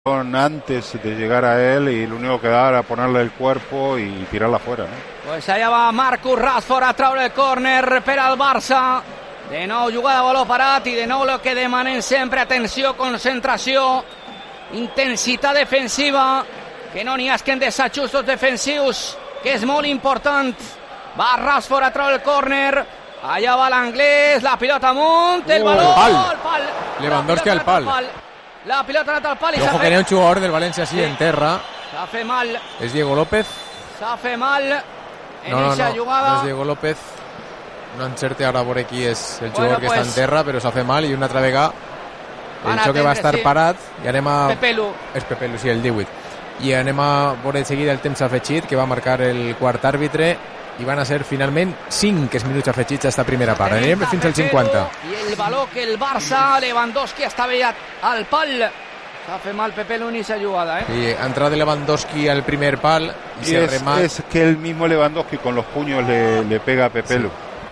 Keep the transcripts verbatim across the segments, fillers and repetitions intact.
antes de llegar a él y lo único que da era ponerle el cuerpo y tirarla fuera, ¿no? Pues allà va Marcus Rashford a treure el córner per al Barça. De nou jugada a baló parat i de nou el que demanem sempre: atenció, concentració, intensitat defensiva, que no n'hi hagin desajustos defensius, que és molt important. Va Rashford a treure el córner, allà va l'anglès, la pilota amunt, el uh, baló, pal. al pal. Lewandowski al pal. La pilota ha anat al pal i s'ha Ojo, que n'hi ha un jugador del València així Sí. en terra. S'ha fet mal, És Diego López. s'ha fet mal en No, no, aquesta no, jugada. no és Diego López. No encerte ara a veure qui és el Bueno, jugador que pues, està en terra, però s'ha fet mal i una altra vegada el Van xoc que va atendre, estar sí. parat i anem a... Pepelu. És Pepelu, sí, el divuit. I anem a veure de seguida el temps afegit que va marcar el quart àrbitre i van a ser finalment cinc minuts afegits a esta primera part. Anem fins al cinquanta. I el baló que el Barça, Lewandowski estava ja al pal. S'ha fet mal Pepelu en esa jugada, ¿eh? Y ha entrado Lewandowski al primer pal y, Y se es, remata. es que el mismo Lewandowski con los puños le, le pega a Pepelu.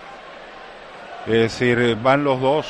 Sí. Es decir, van los dos.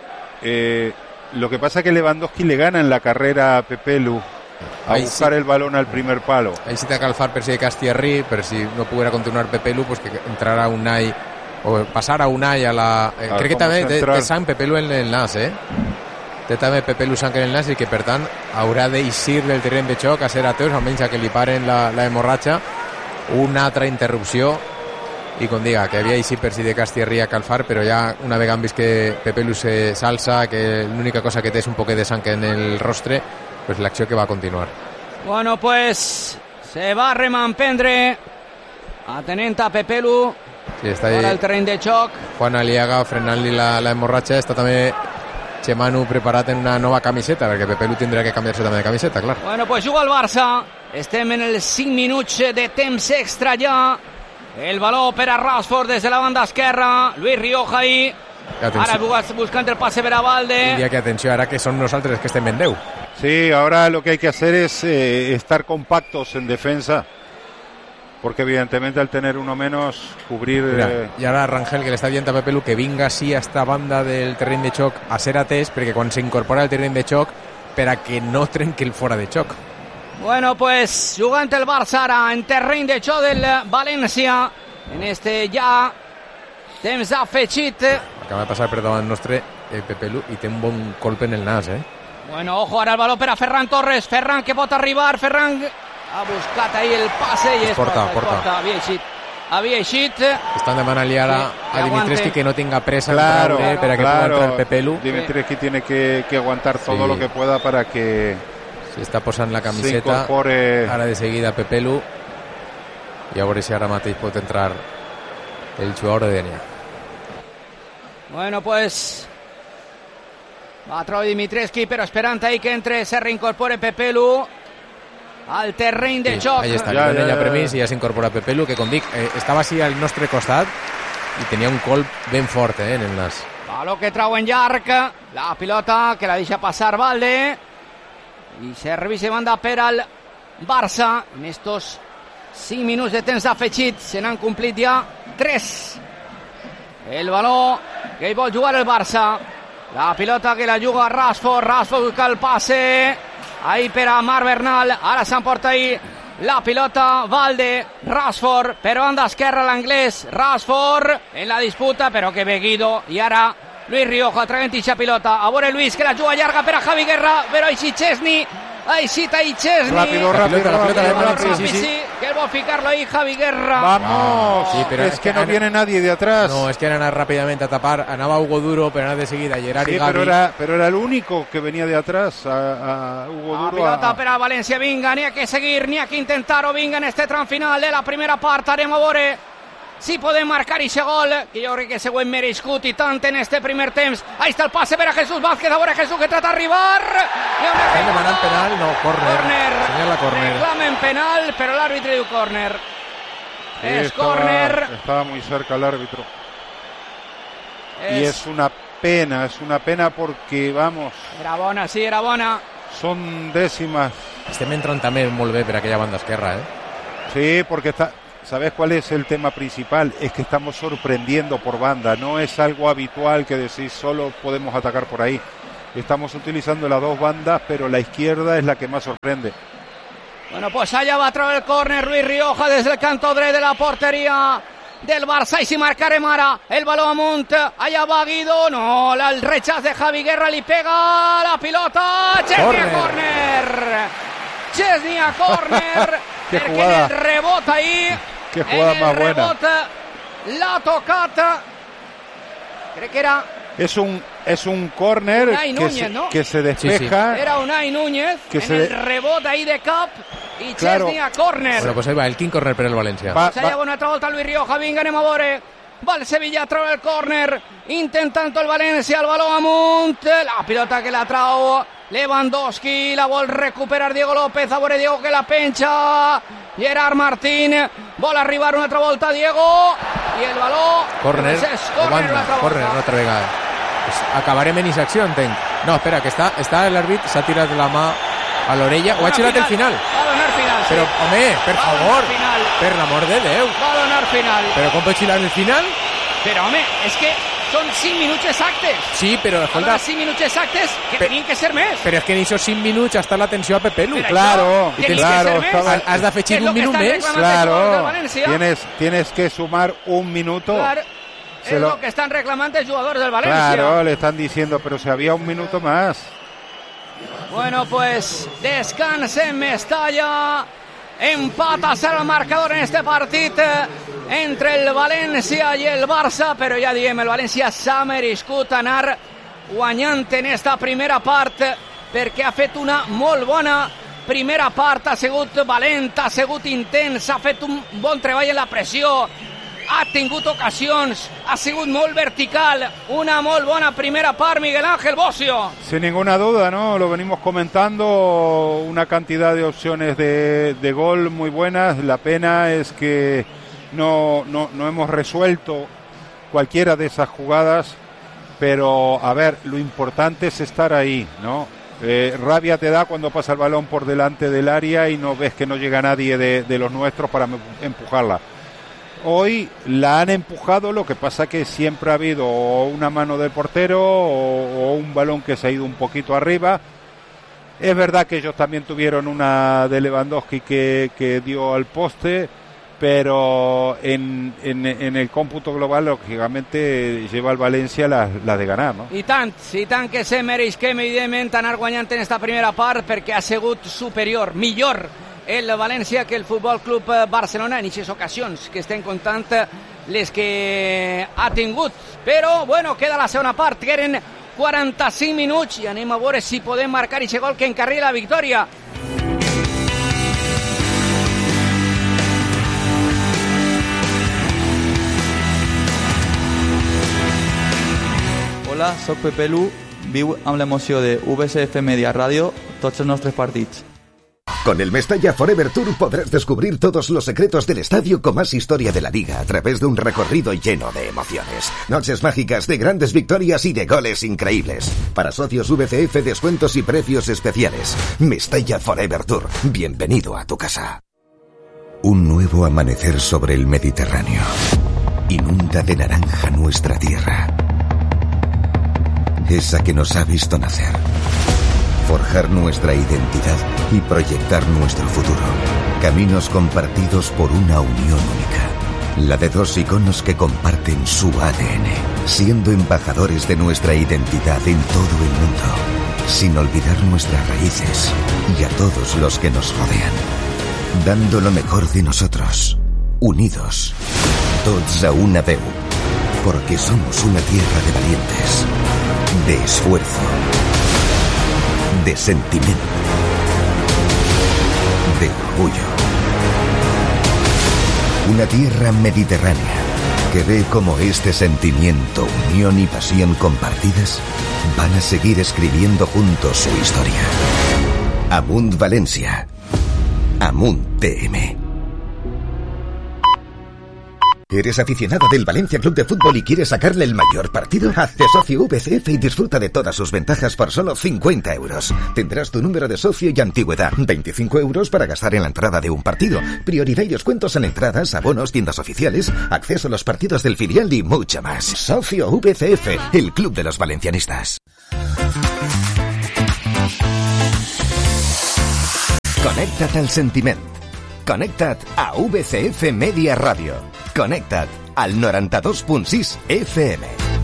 Eh, lo que pasa es que Lewandowski le gana en la carrera a Pepelu a Ahí buscar sí. el balón al primer palo. Ahí sí te ha calfar per si de Castierri, pero si no pudiera continuar Pepelu, pues que entrara Unai o pasara Unai a la... Eh, Ah, crec que com a també té, central. té sang Pepelu en el nas, eh? Té també Pepelu sang en el nas i que per tant haurà d'eixir del terreny de xoc a ser ateus, almenys a que li paren la, la hemorratxa. Una altra interrupció i com diga, que havia eixit per si de Castierri a calfar, però ja una vegada han vist que Pepelu se salsa, que l'única cosa que té és un poquet de sang en el rostre, pues l'acció que va a continuar. Bueno, pues se va a remanprendre atenent a Pepelu Sí, està per ahí al terreny de xoc. Juan Aliaga frenant-li la, la hemorratxa. Està també Chemanu preparat en una nova camiseta, perquè Pepelu tindrà que canviar-se també de camiseta, clar. Bueno, pues juga el Barça. Estem en els cinc minuts de temps extra ja. El baló per a Rashford des de la banda esquerra. Luis Rioja ahí. Ara buscant el passe per a Valde. Diria que atenció, ara que són nosaltres que estem en deu. Sí, ahora lo que hay que hacer es eh, estar compactos en defensa, porque evidentemente al tener uno menos, cubrir... Mira, eh... i ara Rangel, que l'està dient a Pepelu que vinga sí a esta banda del terreny de xoc a ser atès, perquè quan s'incorpora al terreny de xoc per a que no trenqui el fora de xoc. Bueno, pues jugant el Barça ara en terreny de xoc del València, en este ja temps afegit. Acaba de passar per davant nostre el Pepelu i té un bon colp en el nas, eh? Bueno, ojo, ara el baló per a Ferran Torres. Ferran que pot arribar, Ferran ha buscat ahí el passe i es porta, porta, porta. porta. Havia eixit, havia eixit. Estan demanant-li ara Sí, a Dimitrescu que no tenga presa Claro, en traure per a que claro. pugui entrar Pepelu. Dimitrescu tiene que, que aguantar todo Sí. lo que pueda para que Se està posant la se camiseta. incorpore. Ara de seguida Pepelu. I a veure si ara mateix pot entrar el jugador de Denia. Bueno, pues va a treure Dimitrescu, però esperant ahí que entre, se reincorpore Pepelu al terreny de Sí, xoc. ahí està, Ja, ja, ja, ja, ja ja. permís i ja s'incorpora Pepelu, que com dic, eh, estava així al nostre costat i tenia un colp ben fort eh, en el nas. Baló que trau en llarg, la pilota que la deixa passar Valde i serveix de banda per al Barça. En estos cinc minuts de temps afegit se n'han complit ja tres. El baló que hi vol jugar el Barça, la pilota que la juga Rashford. Rashford busca el passe ahí per a Marc Bernal. Ara s'emporta ahí la pilota Valde. Rashford per banda esquerra, l'anglès Rashford en la disputa, però que ve Guido. I ara Luis Rioja traient ixa pilota. A veure Luis, que la juga llarga per a Javi Guerra, però així Chesney, així ahí Chesney. Rápido, La rápido, pilota, la pilota, rápido, la rápido. pilota, sí, sí, sí. que vol ficar-lo ahí Javi Guerra. Vamos, Sí, pero es, es que, que no han- viene nadie de atrás. No, es que era anar rápidamente a tapar. Anava Hugo Duro, pero anar de seguida Gerard Sí, y Gavi. pero era, pero era el único que venía de atrás a, a Hugo La Duro. pilota a- per a València, vinga, n'hi ha que seguir, n'hi ha que intentar-ho, vinga, en este tram final de la primera part, anem a veure si podem marcar ixe gol, que jo crec que se ho hem merescut i tant en este primer temps. Ahí està el passe per a Jesús Vázquez, a veure Jesús que trata d'arribar. Hi ha una Estan demanant penal, no, córner. Corner, Senyala córner. reclamen penal, però l'àrbitre diu córner. Sí, És estaba- córner. Estaba muy cerca el árbitro. Y És... es una pena, es una pena porque, vamos, Era bona, sí, era bona. son décimas. Estem entrant també molt bé per aquella banda esquerra, eh? Sí, porque está, ¿sabes cuál es el tema principal? Es que estamos sorprendiendo por banda. No es algo habitual que decís solo podemos atacar por ahí. estamos utilizando las dos bandas, pero la izquierda es la que más sorprende. Bueno, pues allá va a traer el córner Luis Rioja desde el canto dret de la portería del Barça, y si marcaré Mara, el balón amunt, allá va Guido, no, la, el rechazo de Javi Guerra, li pega la pilota, Chesney a córner, Chesney a córner, Qué perquè jugada. en el rebot ahí, Qué jugada en el más buena. rebot, la tocata, crec que era... Es un es un córner Unai que, Núñez, se, ¿no? que se despeja. Sí, sí. Era Unai Núñez, Que en se el de- rebot ahí de cap, i Claro. Chesney a córner. Bueno, pues ahí va, el quin corner per el València. Va, Se lleva va, una altra volta Luis Rioja, vinga, anem a veure. Va el Sevilla, treu el córner, intentant el València, el baló amunt, la pilota que la trau Lewandowski, la vol recuperar Diego López, a veure Diego que la penja, Gerard Martín, vol arribar una altra volta Diego, i el baló... Córner, és o córner una banda, altra córner volta. una altra vegada. Pues acabarem en aquesta acció, entenc. No, espera, que està, està l'àrbit, s'ha tirat la mà a l'orella, o ha xiulat el final. Va a donar final, sí. Però, home, per Va a donar favor, final. per l'amor de Déu. Va a donar final. Però com pot xiular el final? Però, home, és que són cinc minuts exactes. Sí, però, A escolta, veure, cinc minuts exactes que Pe- tenien que ser més. però és que en aquests cinc minuts està l'atenció a Pepe Lu. Però claro, això y tenia claro, que ser més. estaba- Has d'afegir És un lo que minut estan més. reclamant els jugadors del claro, València. tienes tienes que sumar un minuto. Claro, Se es lo- lo que están reclamando los jugadores del Valencia. Claro, le están diciendo, pero si había un minuto más. Bueno, pues descansa en Mestalla. Empata serà el marcador en este partit entre el València i el Barça, però ja diem, el València s'ha merescut anar guanyant en esta primera part perquè ha fet una molt bona primera part, ha sigut valenta, ha sigut intens, ha fet un bon treball en la pressió, ha tingut ocasions, ha sigut molt vertical, una molt bona primera part, Miguel Ángel Bocio. Sin ninguna duda, ¿no? Lo venimos comentando, una cantidad de opciones de, de gol muy buenas. La pena es que no, no, no hemos resuelto cualquiera de esas jugadas, pero a ver, lo importante es estar ahí, ¿no? Eh, rabia te da cuando pasa el balón por delante del área y no ves que no llega nadie de, de los nuestros para empujarla. Hoy la han empujado, lo que pasa que siempre ha habido o una mano del portero o, o un balón que se ha ido un poquito arriba. Es verdad que ellos también tuvieron una de Lewandowski que, que dio al poste, pero en, en, en el cómputo global, lógicamente, lleva al Valencia la, la de ganar, ¿no? I tant, i tant que se mereixem, evidentment, anar guanyant en esta primera part perquè ha sigut superior, millor el València que el Futbol Club Barcelona en aquestes ocasions que estem comptant les que ha tingut. Però, bueno, queda la segona part, que eren quaranta-cinc minuts i anem a veure si podem marcar aquest gol que encarrila la victòria. Hola, soc Pepe Lu, viu amb l'emoció de V C F Media Radio tots els nostres partits. Con el Mestalla Forever Tour podrás descubrir todos los secretos del estadio con más historia de la liga a través de un recorrido lleno de emociones. Noches mágicas de grandes victorias y de goles increíbles. Para socios V C F, descuentos y precios especiales. Mestalla Forever Tour. Bienvenido a tu casa. Un nuevo amanecer sobre el Mediterráneo. Inunda de naranja nuestra tierra. Esa que nos ha visto nacer. Forjar nuestra identidad y proyectar nuestro futuro. Caminos compartidos por una unión única. La de dos iconos que comparten su A D N, siendo embajadores de nuestra identidad en todo el mundo, sin olvidar nuestras raíces y a todos los que nos rodean. Dando lo mejor de nosotros, unidos, tots a una veu, porque somos una tierra de valientes, de esfuerzo, de sentimiento, de orgullo. Una tierra mediterránea que ve cómo este sentimiento, unión y pasión compartidas van a seguir escribiendo juntos su historia. Amunt Valencia. Amunt T M. ¿Eres aficionado del Valencia Club de Fútbol y quieres sacarle el mayor partido? Hazte socio V C F y disfruta de todas sus ventajas por solo cincuenta euros. Tendrás tu número de socio y antigüedad. veinticinco euros para gastar en la entrada de un partido. Prioridad y descuentos en entradas, abonos, tiendas oficiales, acceso a los partidos del filial y mucho más. Socio V C F, el club de los valencianistas. Connecta't al sentiment. Connecta't a V C F Media Ràdio. Connecta't al noranta-dos punt sis F M.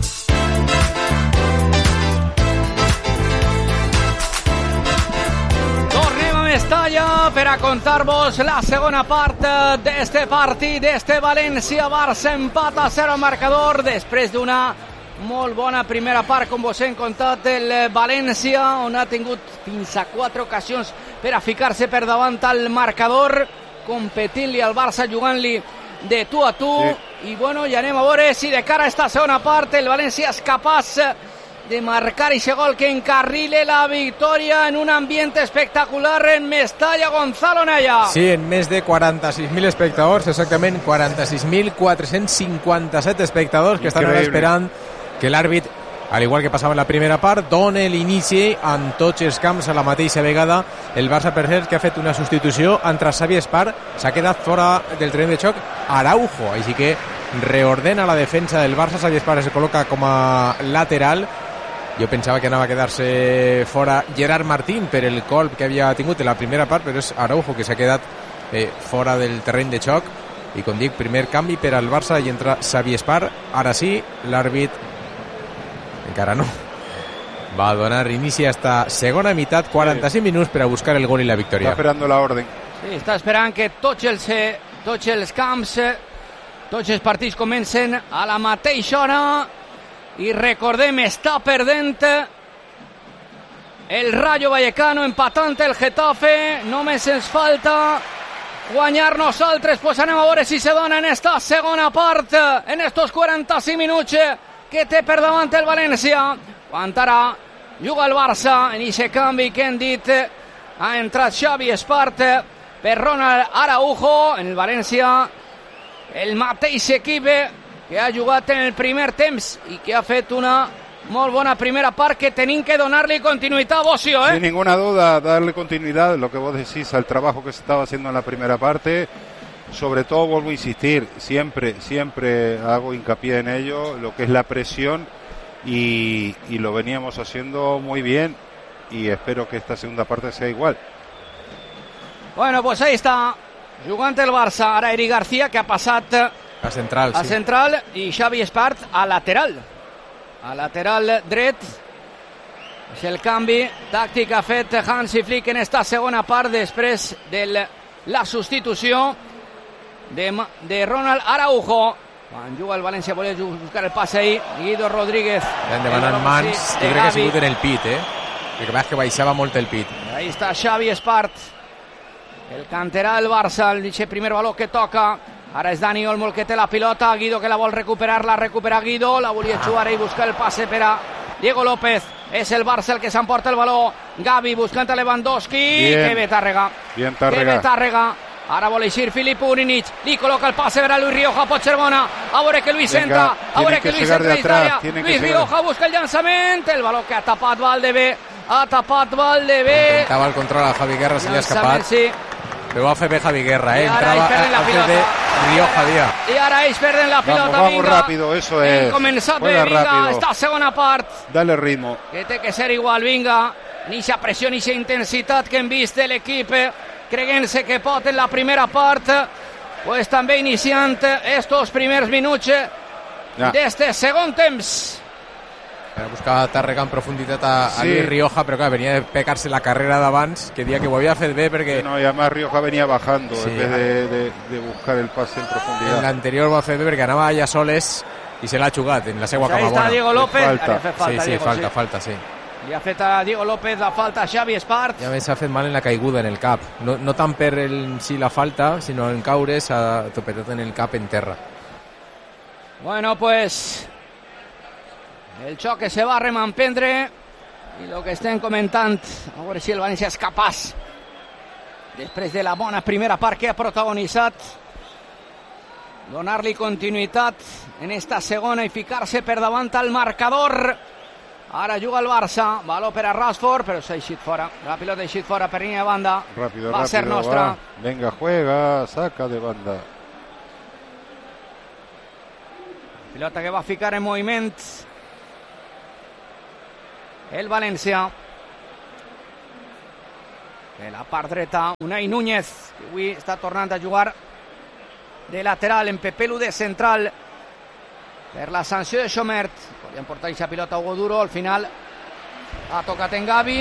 Tornem a Mestalla per a contar-vos la segona part d'este partit, d'este València-Barça, empat a zero marcador, després d'una molt bona primera part, com vos hem contat, el València, on ha tingut fins a quatre ocasions per a ficar-se per davant al marcador, competint-li al Barça, jugant-li de tu a tu, sí. I bueno, ja anem a veure si de cara a esta segona part el València és capaç de marcar i gol que encarrile la victòria en un ambient espectacular en Mestalla. Gonzalo Naya. Sí, en més de quaranta-sis mil espectadors, exactament quaranta-sis mil quatre-cents cinquanta-set espectadors que estan ara esperant que l'àrbit, al igual que passava en la primera part, dona l'inici en tots els camps a la mateixa vegada. El Barça, per cert, que ha fet una substitució entre Xavi Espart, s'ha quedat fora del terreny de xoc Araujo, així que reordena la defensa del Barça. Xavi Espart es col·loca com a lateral. Jo pensava que anava a quedar-se fora Gerard Martín per el colp que havia tingut en la primera part, però és Araujo que s'ha quedat eh, fora del terreny de xoc. I com dic, primer canvi per al Barça i entra Xavi Espart. Ara sí, l'àrbit encara no va a donar inici a esta segona meitat, quaranta-cinc minuts per a buscar el gol i la victòria. Està esperant la orden. Sí, està esperant que tots els, tots els camps, tots els partits comencen a la mateixa hora. I recordem, està perdent el Rayo Vallecano, empatant el Getafe. Només ens falta guanyar nosaltres. Pues anem a veure si se dona en esta segona part, en estos quaranta-cinc minuts que té per davant el València. Quan ara juga el Barça en aquest canvi que hem dit, ha entrat Xavi Espart per Ronald Araujo. En el València el mateix equip que ha jugat en el primer temps i que ha fet una molt bona primera part que tenim que donar-li continuïtat, Bocio, ¿eh? Sin ninguna duda, darle continuidad, lo que vos decís, al trabajo que se estaba haciendo en la primera parte. Sobre todo, vuelvo a insistir, siempre, siempre hago hincapié en ello, lo que es la presión, y, y lo veníamos haciendo muy bien, y espero que esta segunda parte sea igual. Bueno, pues ahí está, jugant el Barça, ara Eric García, que ha passat a central, a sí. central, i Xavi Espart a lateral, a lateral dret. És el canvi tàctic que ha fet Hansi Flick en esta segona part, després de la substitució de, de Ronald Araujo. Quan juga el València volia buscar el passe ahí, Guido Rodríguez. Han demanat mans, sí, jo crec que ha sigut en el pit, eh? El que va és que baixava molt el pit. Ahí està Xavi Espart, el canterà del Barça, el primer baló que toca. Ara és Dani Olmo el que té la pilota, Guido que la vol recuperar, la recupera Guido, la volia jugar i buscar el passe per a Diego López. És el Barça el que s'emporta el baló. Gavi buscant a Lewandowski. Bien. Que bé Tàrrega. Bien Tàrrega. Que bé Tàrrega. Ara vol eixir Filip Uninic, li col·loca el passe per a Luis Rioja, pot ser bona, a veure que Luis Venga, entra, a veure que, que Luis entra d'Itàlia, Luis Rioja busca el llançament, el baló que ha tapat Valdebé, ha tapat Valdebé. Intentava el control a Javi Guerra, se li ha escapat. Sí. Però va fer bé Javi Guerra, eh? I ara entrava ells perden la a pilota. de Rioja, dia. I ara ells perden la pilota, vamos, vamos vinga. rápido, eso es. Hem començat bé, Juega vinga, rápido. esta segona part. Dale ritmo. Que té que ser igual, vinga. Ni esa presión, ni esa intensitat que hem vist de l'equip, creguent-se que pot en la primera part, pues també iniciant estos primers minuts ja. d'este segon temps. Buscava Tàrrega en profunditat a, a Sí. Luis Rioja, però clar, venia de pecar-se la carrera d'abans, que dia que ho havia fet bé perquè No, y además Rioja venía bajando Sí. en vez de, de, de buscar el pase en en profundidad. l'anterior ho ha fet bé perquè anava allà soles i se l'ha jugat en la seva Pues ahí cama está bona. Diego López. falta. Li ha fet falta, Sí, sí, Diego, falta, sí. falta, sí. Li ha fet a Diego López la falta a Xavi Espart. I a més s'ha fet mal en la caiguda en el cap. No, no tant per el, si la falta, sinó en caure s'ha topetat en el cap en terra. Bueno, pues el xoc que se va a remanprendre i el que estem comentant, a veure si el València és capaç, després de la bona primera part que ha protagonitzat, donar-li continuïtat en esta segona i ficar-se per davant al marcador. Ara juga el Barça, baló per a Rashford, però s'ha eixit fora, la pilota ha eixit fora per línia de banda, Rápido, va rápido, ser nostra. va. Venga, juega, saca de banda. Pilota que va ficar en moviment el València. de la part dreta, Unai Núñez, que avui està tornant a jugar de lateral, en Pepelu de central, per la sanció de Xomert. Podien portar aquesta pilota a Hugo Duro, al final ha tocat en Gavi,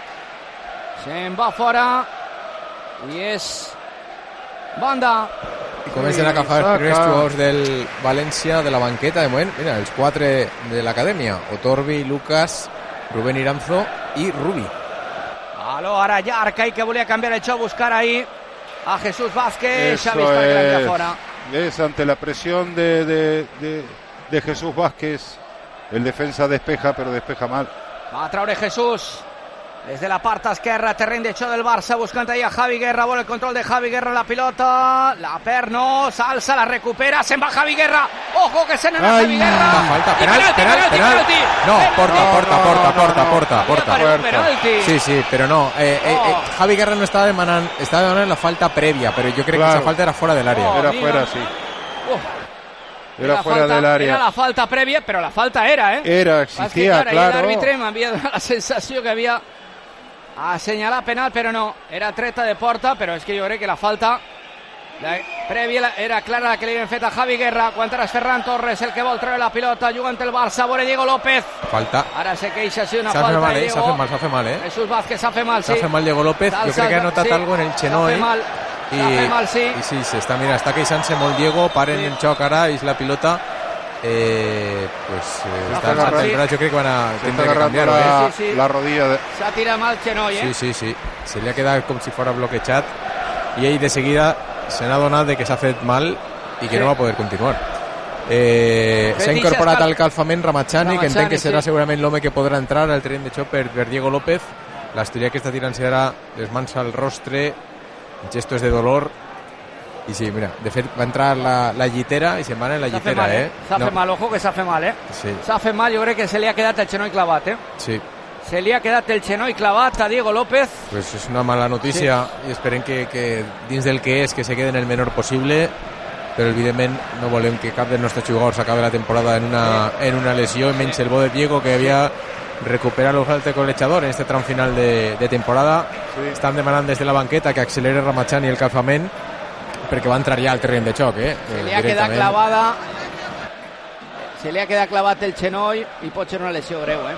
se'n va fora i és banda. I comencen a agafar els primers jugadors del València de la banqueta. De moment, mira, els quatre de l'acadèmia: Otorbi, Lucas, Rubén Iranzo i Rubi. Aló, ara ja Arcai, que volia canviar el xoc, buscar ahí a Jesús Vázquez. Eso Xavi està es, allà fora. es ante la presión de, de, de, de Jesús Vázquez. El defensa despeja, però despeja mal. Va a traure Jesús des de la part esquerra, terreny de xoc del Barça, buscant ahí a Javi Guerra. Vol el control de Javi Guerra, la pilota, la perd, no, s'alça, la recupera, se'n va Javi Guerra. Ojo, que se n'ha anat Javi Guerra. Va, falta, penal, penalti, penal, penalti, penal. penalti. No, Penalti. porta, No, porta, no, porta, no, porta, no. porta, Havia porta. parit un penalti. Sí, sí, però no. Eh, eh, eh, Javi Guerra no estava demanant, estava demanant la falta prèvia, però jo crec Claro. que esa falta era fora de l'àrea. Oh, Era mira. fuera, sí. Uf. Era la fuera falta, del área. Era la falta prèvia, però la falta era, eh? Era, Pas que, existía, clar, ahí claro. l'àrbitre m'havia donat la sensació que havia assenyalat penal, però no, era treta de porta, però és que jo crec que la falta la prèvia era clara, la que li havien fet a Javi Guerra. Quan ara és Ferran Torres el que vol treure la pilota, jugant el Barça, veure Diego López. Falta. Ara se queixa, sí, una S'ha fet falta mal, de eh? S'ha Diego. fet mal, s'ha fet mal, eh? Jesús Vázquez s'ha fet mal, sí. S'ha fet mal Diego López. Jo crec que ha notat sí, algo en el xenoi. S'ha fet mal, I, s'ha fet mal, sí. I sí, s'està, mira, està queixant-se molt Diego, paren Sí. el xoc ara, és la pilota. Eh, pues eh, Està està agarrant- el braç, jo crec que van a Se está tindre que agarrando canviar-ho, eh? la, Sí, sí. la rodilla. De... S'ha tirat mal Xenoi, eh? Sí, sí, sí. Se li ha quedat com si fora bloquejat i ell de seguida se n'ha donat de que s'ha fet mal i que Sí. no va poder continuar. Eh, s'ha Fetitxes incorporat cal- al calfament Ramachani, que entenc que Ramachani, serà sí. segurament l'home que podrà entrar al terreny de xoc per, per Diego López. L'asturià que està tirant-se ara les mans al rostre, gestos de dolor. I sí, mira, de fet va entrar la, la llitera i se'n va anar en la S'ha fet llitera, mal, eh? S'ha No, fet mal, ojo que s'ha fet mal, eh? Sí, S'ha fet mal, jo crec que se li ha quedat el xenoi clavat, eh? sí. Se li ha quedat el xenoi clavat a Diego López. Pues és una mala notícia i esperem que, que dins del que és que se queden el menor possible, però evidentment no volem que cap dels nostres jugadors acabi la temporada en una, en una lesió, i menys el bo de Diego, que havia recuperat el altre colechador en este tram final de, de temporada. Sí. Estan demanant des de la banqueta que accelere Ramachani el calfament perquè va entrar ja al terreny de xoc, eh? Se li ha quedat clavada. Se li ha quedat clavat el xenoi i pot ser una lesió greu, eh?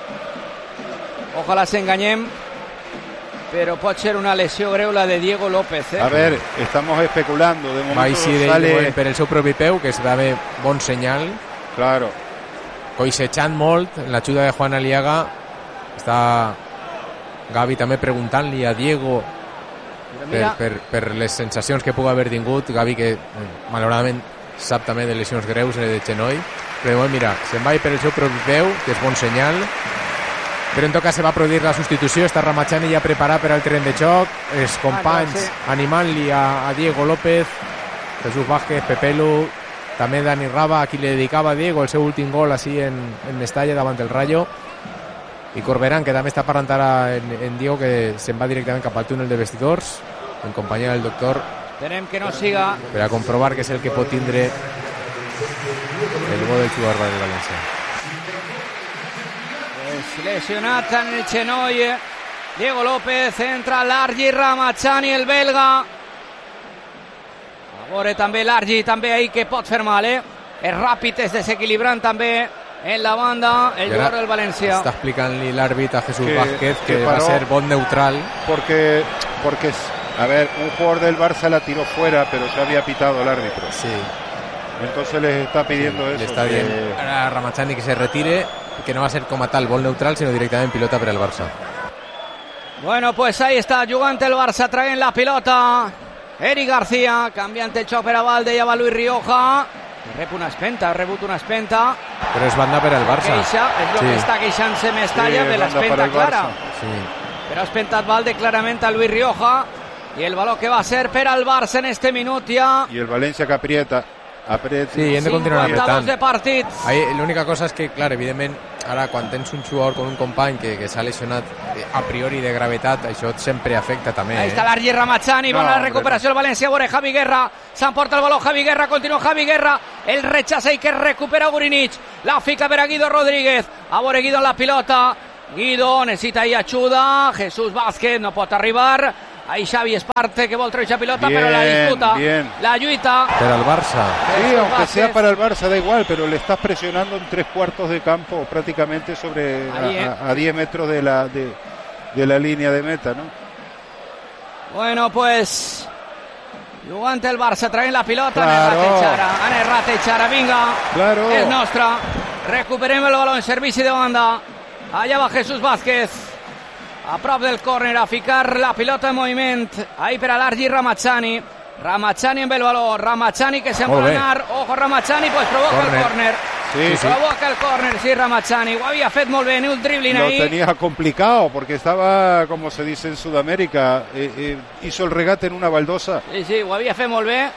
Ojalà s'enganyem, però pot ser una lesió greu la de Diego López, eh? A ver, estamos especulando. De Va momento eixir ell sale... de moment per el seu propi peu, que es va bé bon senyal, Claro. coixejant molt en l'ajuda de Juan Aliaga. Està Gavi també preguntant-li a Diego Però per, mira, per, per les sensacions que pugui haver tingut. Gavi, que eh, malauradament sap també de lesions greus de xenoi, però de moment, mira, se'n va per el seu propi peu, que és bon senyal, però en tot cas se va produir la substitució. Està Ramachani ja preparat per al terreny de xoc, els companys Ah, no, sí. animant-li a, a Diego López, Jesús Vázquez, Pepelu, també Dani Raba, a qui li dedicava a Diego el seu últim gol així en, en Mestalla davant del Rayo, i Corberán, que també està parlant ara en, en Diego, que se'n va directament cap al túnel de vestidors en companyia del doctor, esperem que no siga per a comprovar que és el que pot tindre el gol del jugador del València. pues, lesionat en el xenoi. eh? Diego López, entra Largi Ramachani, el belga. A veure també Largi, també ahí que pot fer mal, eh? És ràpid, és desequilibrant també en la banda, el I ara jugador del València. està explicant-li l'àrbit a Jesús Que- Vázquez que, que va paró. ser bon neutral. Porque, porque, a ver, un jugador del Barça la tiró fuera, pero ya había pitado el árbitro. Sí, Entonces les está pidiendo le eso. està que- dient a Ramachani que se retire, que no va a ser com a tal bon neutral, sinó directament pilota per al Barça. Bueno, pues ahí está, jugant el Barça, traient la pilota. Eric García, canviant el xoc per a Valde, ja va Luis Rioja. Rep una espenta, ha rebut una espenta. Però és banda per al Barça. Queixa, és el Sí. que està queixant-se Mestalla Sí, de banda l'espenta per al clara. Barça. Sí. Però ha espentat Valde clarament a Luis Rioja. I el baló que va a ser per al Barça en este minut ja. Y el Valencia que aprieta. aprieta. Sí, hem de continuar cinquanta-dos apretant. de partit. Ahí, l'única cosa és que, clar, evidentment, ara quan tens un jugador com un company que, que s'ha lesionat eh, a priori de gravetat, això sempre afecta també. Ahí Eh? està l'Argi Ramachani, No, bona la hombre, recuperació del València, veure Javi Guerra, s'emporta el baló Javi Guerra, continua Javi Guerra, el rechaça i que recupera Gurinic, la fica per a Guido Rodríguez, a veure Guido en la pilota, Guido necessita ahir ajuda, Jesús Vázquez no pot arribar, ahí Xavi Esparte que vol treure pilota, bien, però la disputa, bien. la lluita. Para el Barça. Sí, Jesús aunque Vázquez. sea para el Barça da igual, pero le estás presionando en tres cuartos de campo prácticamente sobre Ahí, eh. a, a diez metros de la de, de la línea de meta, ¿no? Bueno, pues jugant el Barça, traient la pilota, Claro. han errat Echara, han errat Echara, vinga, Claro. és nostra, recuperem el baló en servici de banda, allà va Jesús Vázquez, a prop del córner, a ficar la pilota en moviment, ahí per a l'Argi Ramazzani, Ramazzani amb el baló, Ramazzani que se'n Molt vol bé. anar, ojo Ramazzani, pues provoca Córner. el córner, Sí, sí. provoca el córner, sí, Ramazzani, ho havia fet molt bé, ni un dribbling Lo ahí. tenía complicado porque estaba, como se dice en Sudamérica, eh, eh, hizo el regate en una baldosa. Sí, sí, ho havia fet molt bé.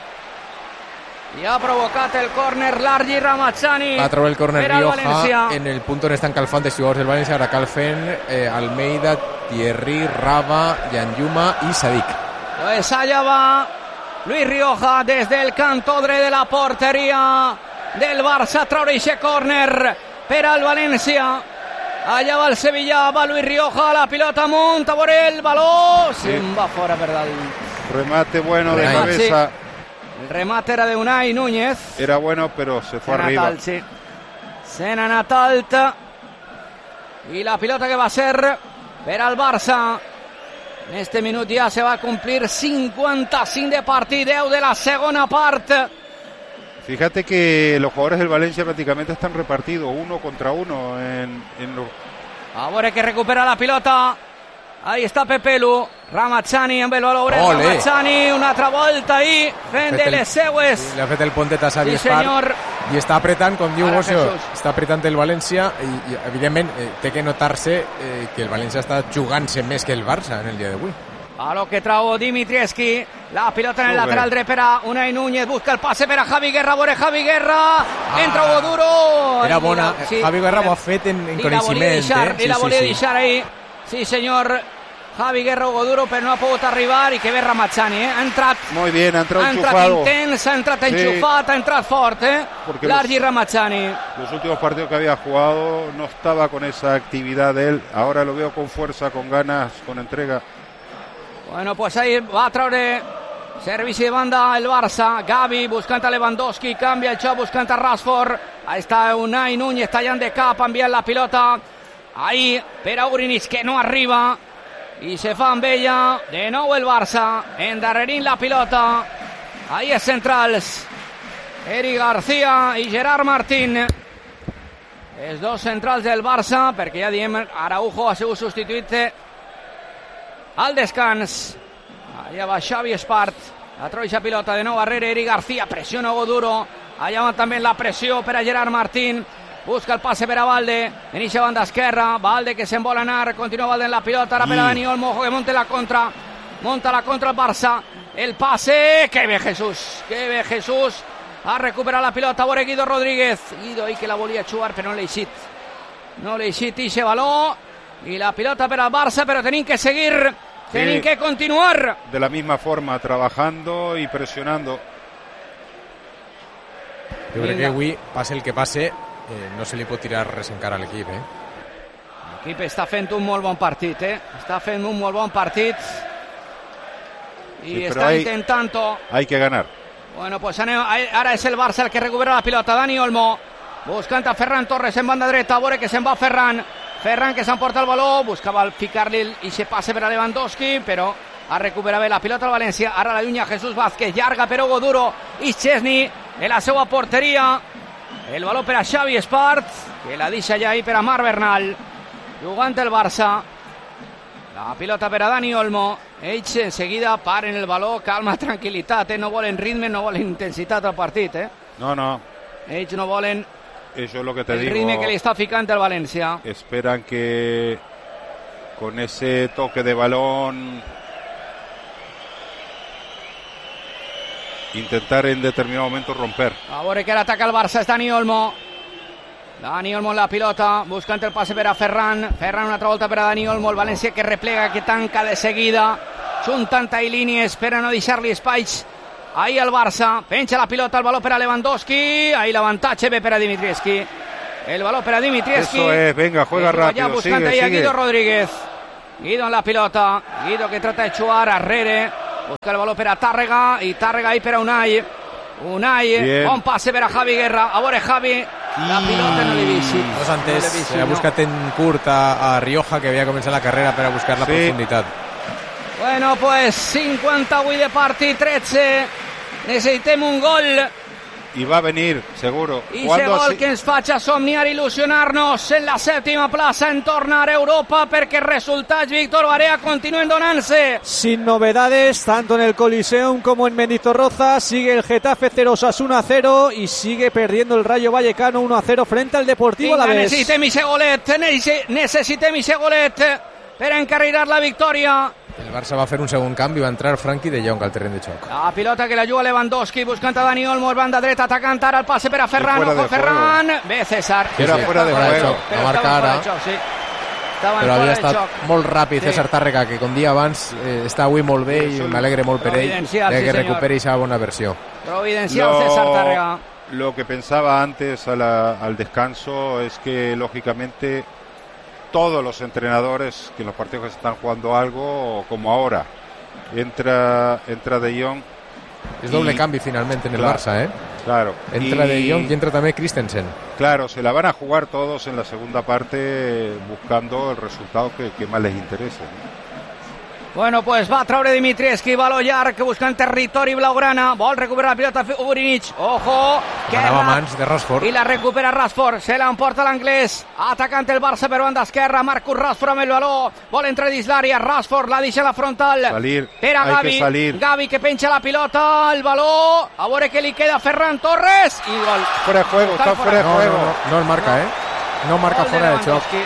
I ha provocat el córner l'Argi Ramazzani. Va a traer el córner per al Rioja València. en el punto on estan calfant els jugadors del València. Ara calfen eh, Almeida, Thierry, Raba, Yanjuma i Sadik. Pues allá va Luis Rioja desde el canto dret de la porteria del Barça. Traure ese córner per al València. Allà va el Sevilla, va Luis Rioja, la pilota amunt, a veure el baló. Se'n va fora per dalt. Remate bueno de Unai. cabeza. El remate era de Unai Núñez. Era bueno, pero se fue Se n'ha arriba. anat alt, sí. Se n'ha anat alt. I la pilota que va ser per al Barça. En este minut ja se va a cumplir cinquanta-cinc de partit, deu de la segona part. Fíjate que los jugadores del Valencia prácticamente están repartidos uno contra uno en, en los... A veure que recupera la pilota. Ahí està Pepelu. Ramazzani amb el valor. Ole. Ramazzani, una altra volta ahí, fent Fet de el- les seues. Le ha fet el pontet a Xavi Sí, Espart senyor. i està apretant, com diu Ara Bocio, Jesús. està apretant el València i, i evidentment eh, té que notar-se eh, que el València està jugant-se més que el Barça en el dia d'avui. A lo que trau Dimitrievski, la pilota en el Sube. lateral dret per a Unai Núñez, busca el passe per a Javi Guerra, veure Javi Guerra, entra Hugo Duro. Ah. Era I bona, la- Javi Guerra ho ha fet en, en I la volia coneixement. deixar, eh? i la volia deixar ahí. Sí, senyor, Javi Guerra, Hugo Duro, però no ha pogut arribar i que ve Ramazzani, eh? Ha entrat, Muy bien, ha entrado ha entrat enchufado. intens, ha entrat Sí. enxufat, ha entrat fort, eh? Porque L'Argi los- Ramazzani. Los últimos partidos que había jugado no estaba con esa actividad de él. Ahora lo veo con fuerza, con ganas, con entrega. Bueno, pues ahí va a traure servici de banda el Barça. Gavi buscant a Lewandowski, canvia el xoc buscant a Rashford. Ahí està Unai Núñez tallant de cap, enviant la pilota. Ahí per a Urinic, que no arriba. I se fa amb ella. De nou el Barça, endarrerint la pilota. Ahí és centrals. Eric García i Gerard Martín. Els dos centrals del Barça, perquè ja diem, Araujo ha sigut substituït al descans. Allà va Xavi Espart, la troixa pilota de nou darrere Eric García, pressiona Hugo Duro, allà va també la pressió per a Gerard Martín, busca el passe per a Valde, en eixa banda esquerra, Valde que se'n vol anar, continua Valde en la pilota, ara per a Dani Olmo, ojo que monta la contra, monta la contra el Barça, el passe, que bé Jesús, que bé Jesús, ha recuperat la pilota, veure Guido Rodríguez, Guido ahí que la volia xugar però no l'ha eixit, no l'ha eixit eixe baló, i la pilota per al Barça, però tenim que seguir, tenim Sí. que continuar. De la misma forma, trabajando y presionando. Jo crec Vinga. que avui, passe el que passe, eh, no se li pot tirar res encara a l'equip. Eh? L'equip està fent un molt bon partit, eh? Està fent un molt bon partit. I Sí, però està hay- intentant... Hay que ganar. Bueno, pues anem, ara és el Barça el que recupera la pilota. Dani Olmo, buscant a Ferran Torres en banda dreta, a veure que se'n va Ferran. Ferran que s'emporta el baló, buscava ficar-li i se passe per a Lewandowski, però ha recuperat bé la pilota al València. Ara la llunya Jesús Vázquez, llarga per Hugo Duro i Chesney en la seva porteria. El baló per a Xavi Espart, que la deixa ja ahí per a Marc Bernal. Jugant el Barça. La pilota per a Dani Olmo. Ells en seguida paren el baló, calma, tranquil·litat, eh? No volen ritme, no volen intensitat al partit, eh? No, no. Ells no volen Eso es lo que te el digo. ritme que li està ficant el València. Esperan que con ese toque de balón intentar en determinado momento romper. A veure que ara ataca el Barça, és Dani Olmo. Dani Olmo en la pilota, buscant el passe per a Ferran. Ferran una altra volta per a Dani Olmo, el València que replega, que tanca de seguida. Juntant ahí línies per a no deixar-li espais. Ahí el Barça, penja la pilota, el baló per a Lewandowski. Ahí l'avantatge ve per a Dimitrievski. El balón per a Dimitrievski. Eso es, venga, juega rápido, buscant sigue, ahí a sigue. Guido Rodríguez. Guido en la pilota. Guido que trata de xuar a Rere. Busca el balón per a Tàrrega. I Tàrrega ahí per a Unai. Unai, Bien. bon passe per a Javi Guerra. A veure, Javi. La pilota no l'he vist. Dos antes, no l'he vist, se ha no. buscat en curt a, a Rioja, que havia començat la carrera per a buscar la Sí. profunditat. Bueno, pues cinquanta-vuit de partit, tretze. Necessitem un gol. Y va a venir, seguro. I ese ¿Cuándo gol así? que ens faccia somniar i il·lusionar-nos en la sèptima plaça en tornar a Europa, perquè resultats, Víctor Barea, continuen donant-se. Sin novedades, tanto en el Coliseum como en Mendizorroza, sigue el Getafe cero, Osasuna cero y sigue perdiendo el Rayo Vallecano uno a cero frente al Deportivo Vinga, Alavés. necessitem ese golet, necessitem ese golet per encarrilar la victòria. El Barça va fer un segon canvi, va entrar Frankie de Jong al terreny de xoc. La pilota que la juga Lewandowski, buscant a Dani Olmo, banda dreta, atacant ara el passe per a Ferran, fuera ojo de Ferran. Bé, César. Que era Sí, sí, fuera de fuera de juego. xoc. Però No marca estaven ara. fora de xoc, sí. Estaven Però fora havia de estat xoc. molt ràpid Sí. César Tàrrega, que com dia abans eh, està avui molt bé i m'alegre molt per ell Providencial, de sí, que senyor. recuperi aquesta bona versió. Providencial César Tàrrega. lo que pensaba antes a la- al descanso es que lógicamente todos los entrenadores que en los partidos están jugando algo, como ahora, entra entra De Jong. És doble Y- canvi finalmente en el Claro. Barça, eh? Claro. Entra y- De Jong y entra també Christensen. Claro, se la van a jugar todos en la segunda parte buscando el resultado que, que más les interese, ¿no? Bueno, pues va a traure Dimitrievski, baló llarg, buscant territori blaugrana, vol recuperar la pilota Ugrinic, ojo, que Ganava la- mans de Rashford. i la recupera Rashford, se l'emporta l'anglès, atacant el Barça per banda esquerra, Marcus Rashford amb el baló, vol entrar dins l'àrea, Rashford la deixa a la frontal, Salir, per a hay Gavi, que salir. Gavi que penja la pilota, el baló, a veure què li queda a Ferran Torres, i gol. Fuera de juego, está fuera de No, juego. no, no, no el marca, eh? No marca Gol de fuera de xoc. Lewandowski.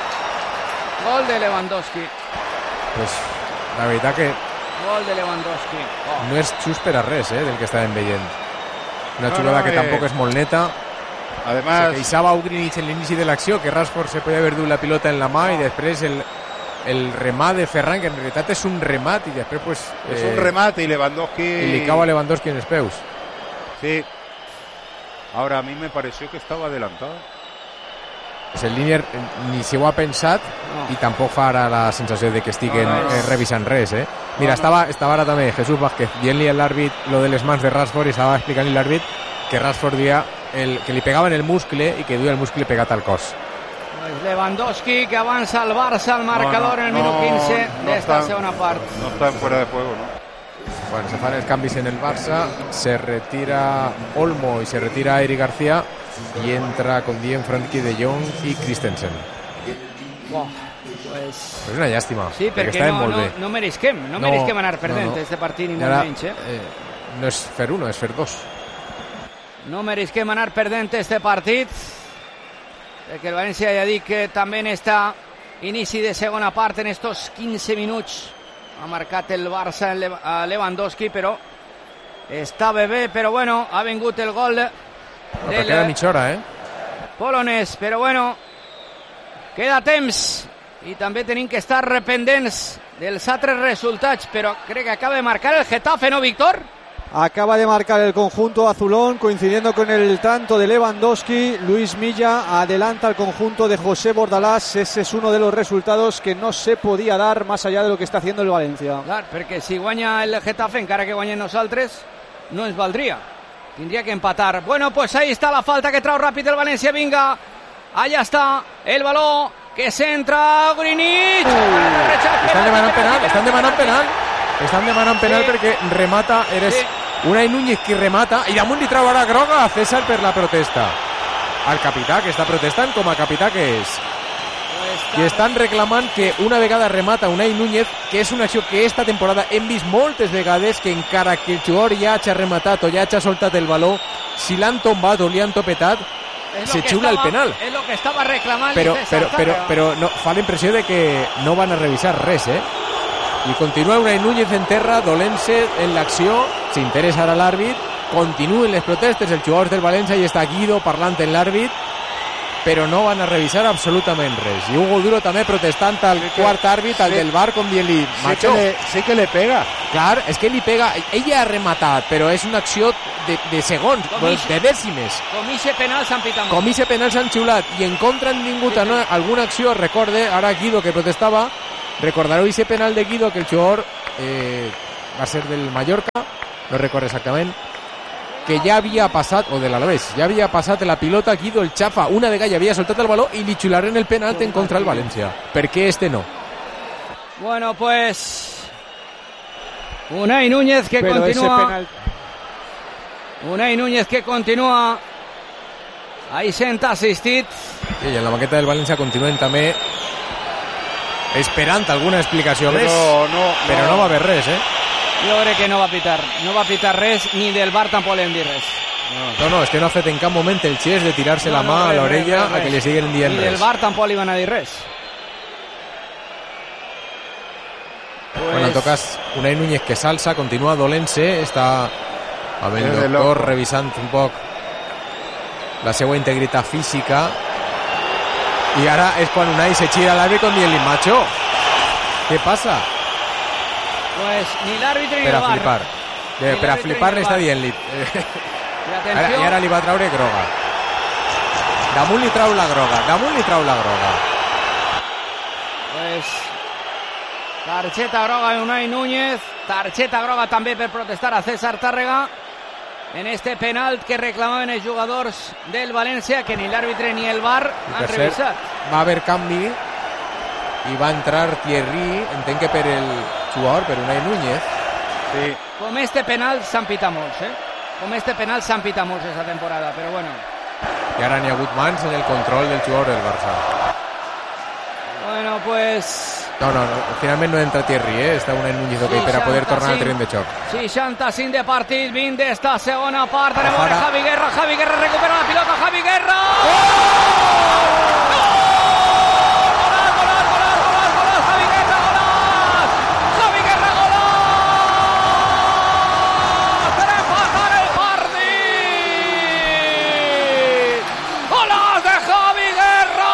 Gol de Lewandowski, Pues, la veritat que gol de Lewandowski. Oh. no és just per a res, eh, del que estàvem veient. Una No, jugada no, que eh, tampoc és molt neta. Además, Se queixava Ugrinic en l'inici de l'acció, que Rashford se podia haver dut la pilota en la mà i després el, el remat de Ferran, que en realitat és un remat i després pues, es eh, un remate y Lewandowski. i li cau a Lewandowski en els peus. Sí. Ahora a mí me pareció que estaba adelantado. Pues el Linier ni s'ho ha pensat No. i tampoc fa ara la sensació de que estiguen No, no, no. eh, revisant res, eh? Mira, no. estava, estava ara també Jesús Vázquez dient-li a l'àrbit lo de les mans de Rashford i estava explicant-li l'àrbit que Rashford dia el, que li pegava en el muscle i que duia el muscle pegat al cos. Pues Lewandowski que avanza al Barça al marcador No, no, en el minuto no, quince no de esta está- segunda parte. No está en fuera de juego, ¿no? Bueno, se fan els canvis en el Barça, se retira Olmo i se retira Eric García i entra, com diem, Frankie de Jong i Christensen. Buah, pues... És una llàstima, Sí, perquè perquè estaven no, molt no, bé. no meresquem, no, No, meresquem anar no, perdent no. este partit ni I molt ara, menys, eh? eh, no és fer uno, és fer dos. No meresquem anar perdent este partit, perquè el València ja dic que també en esta inici de segona part, en estos quinze minuts, ha marcat el Barça a Lewandowski, però estava bé, però bueno, ha vingut el gol Però del queda mitja hora, eh? polonès, però bueno, queda temps i també tenim que estar pendents dels altres resultats, però crec que acaba de marcar el Getafe, ¿no, Víctor? Acaba de marcar el conjunto azulón, coincidiendo con el tanto de Lewandowski. Luis Milla adelanta al conjunto de José Bordalás. Ese es uno de los resultados que no se podía dar más allá de lo que está haciendo el Valencia. Clar, perquè si guanya el Getafe, encara que guanyen nosaltres, no ens valdria. Tindria que empatar. Bueno, pues ahí está la falta que trau ràpid el València. Vinga, allà està el baló que centra Grinic. Estan demanant penal, estan demanant penal. Estan demanant penal Sí. perquè remata, eres Sí. Unai Núñez qui remata i damunt li trau ara groga a César per la protesta. El capità que està protestant com a capità que és. I estan reclamant que una vegada remata Unai Núñez, que és una acció que esta temporada hem vist moltes vegades, que encara que el jugador ja hagi rematat o ja hagi soltat el baló, si l'han tombat o li han topetat, És lo se que xiula el estava- penal. És el que estava reclamant però, César però, però, Tàrrega. però no, fa la impressió de que no van a revisar res, eh? I continua Unai Núñez en terra, dolent-se en l'acció, s'interessa ara l'àrbit, continuen les protestes, els jugadors del València i està Guido parlant en l'àrbit, però no van a revisar absolutament res. I Hugo Duro també protestant al Sí que- quart àrbit, al sí. del bar, com dient-li, Sí que, macho, le, sí que le pega. Clar, és que li pega... Ella ha rematat, però és una acció de, de segons, Comish. de dècimes. Comixe penal s'han pitat. Com i penal s'han xiulat i en contra han tingut sí, sí. alguna acció, recorde, ara Guido que protestava, recordareu ese penal de Guido que el jugador eh, va ser del Mallorca, no recordo exactament, que ja havia passat, o de l'Alavés, ja havia passat la pilota, Guido el xafa, una vegada ja havia soltat el baló i li xiularen el penal en contra el València. Per què este no? Bueno, pues... Unai Núñez que Pero continúa. penal... Unai Núñez que continúa. Ahí senta assistit. I en la banqueta del València continuen també esperant alguna explicació Però més, no, però no va haver res, eh? Jo crec que no va pitar. No va pitar res, ni del bar tampoc li hem dit res. No, no, és que no ha fet en cap moment el xest de tirar-se No, la no, mà res, a l'orella res, res, a que li siguen dient Ni res. del bar tampoc li van a dir res. Pues... Bueno, en tot cas, Unai Núñez que s'alça, continua dolent-se, està amb el És de doctor loco. revisant un poc la seva integritat física i ara és quan Unai se gira a l'àrbitre dient-li, macho, què passa? Pues ni l'àrbitre ni Per el a bar. flipar. Eh, per a flipar li està dient-li. I Ara, atenció, I ara li va traure groga. Damunt li trau la groga, damunt li trau la groga. pues, targeta groga de Unai Núñez, targeta groga també per protestar a César Tàrrega en este penal que reclamaven els jugadors del València, que ni l'àrbitre ni el bar I han per cert, revisat. va haver canvi i va entrar Thierry, entenc que per el jugador, per Unai Núñez. Sí. Com este penal s'han pitat molts, eh? Com este penal s'han pitat molts aquesta temporada, però bueno. I ara n'hi ha hagut mans en el control del jugador del Barça. Bueno, pues... No, no, no, finalment no entra Thierry, eh? Està Unai Núñez ok per a poder tornar al terreny de xoc. seixanta-cinc de partit, vint d'esta segona part. Anem a veure Ara. Javi Guerra, Javi Guerra recupera la pilota, Javi Guerra! Golaç, golaç, golaç, golaç, golaç, Javi Guerra, golaç! Javi Guerra, golaç! Per empatar el partit! Golaç de Javi Guerra!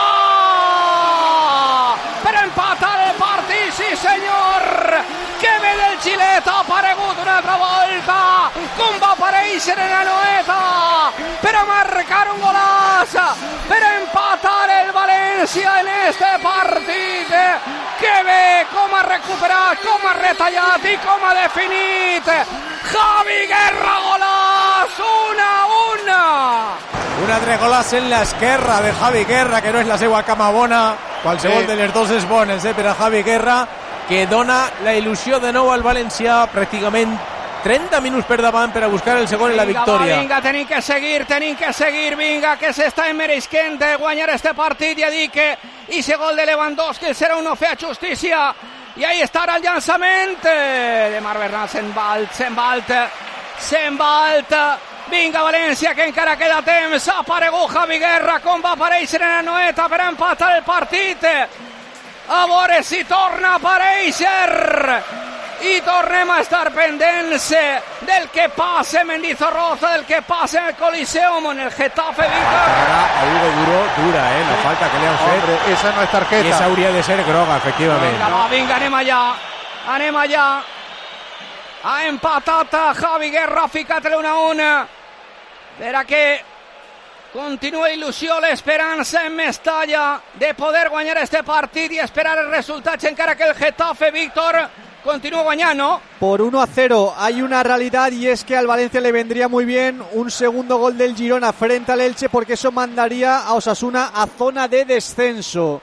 Per empatar el partit, sí senyor! Que ve del xilet, ha aparegut una altra volta, com va aparèixer en la noeta, per a marcar un golaç, per a empatar el València en este partit. Que bé, com ha recuperat, com ha retallat i com ha definit. Javi Guerra, golaç, una a una. Un altre golaç en l'esquerra de Javi Guerra, que no és la seva cama bona. Qualsevol Sí. de les dos és bones, eh, per a Javi Guerra, que dona la il·lusió de nou al València, pràcticament trenta minuts per davant per a buscar el segon i la Vinga, victòria. va, vinga, tenim que seguir, tenim que seguir, vinga, que s'està mereixent de guanyar este partit. Ja dic que i ese gol de Lewandowski serà una fea justícia. I ahí estarà el llançament de Marc Bernal, se'n va alt, se'n va alt, se'n va alt. Vinga, València, que encara queda temps. Ha aparegut Javi Guerra, com va aparèixer en la noeta per empatar el partit. A veure si torna a aparèixer. I tornem a estar pendents del que passa en Mendizorroza, del que passa en el Coliseum, en el Getafe, Víctor. Ara a Hugo Duro, dura, eh, la falta que li han fet. Hombre, esa no es I tarjeta. esa hauria de ser groga, efectivament. Vinga, va, vinga, anem allà. Anem allà. Ha empatat a Javi Guerra, ha ficat-li una a una. Per a que continua il·lusió, l'esperança en Mestalla de poder guanyar este partit i esperar els resultats, encara que el Getafe, Víctor, continúa guanyando. Por uno a cero hay una realidad, y es que al Valencia le vendría muy bien un segundo gol del Girona frente al Elche, porque eso mandaría a Osasuna a zona de descenso.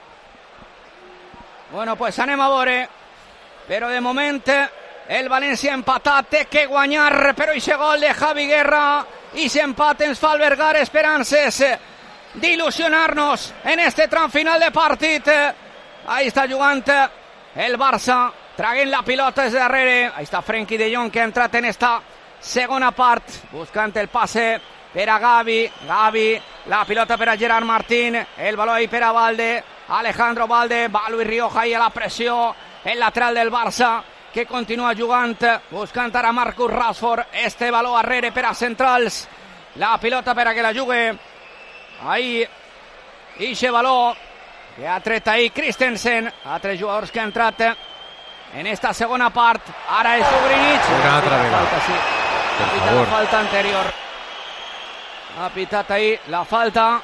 Bueno, pues anem a veure, però de moment el València empatat, té que guanyar, però aquest gol de Javi Guerra i aquest empat ens fa albergar esperances d'il·lusionar-nos en este tram final de partit. Ahí està jugant el Barça, traguent la pilota des de darrere. Ahí està Frenkie de Jong, que ha entrat en esta segona part, buscant el passe per a Gavi. Gavi, la pilota per a Gerard Martín, el baló ahí per a Valde, Alejandro Valde, va Luis Rioja ahí a la pressió, el lateral del Barça, que continua jugant, buscant ara Marcus Rashford, este baló arrere per a centrals, la pilota per a que la jugue ahí, ixe baló que ha tret ahí Christensen, altres jugadors que han entrat en esta segona part. Ara és Ugrinic. Una altra vegada. Falta, sí. Per Pita favor. la falta anterior. Ha pitat ahí la falta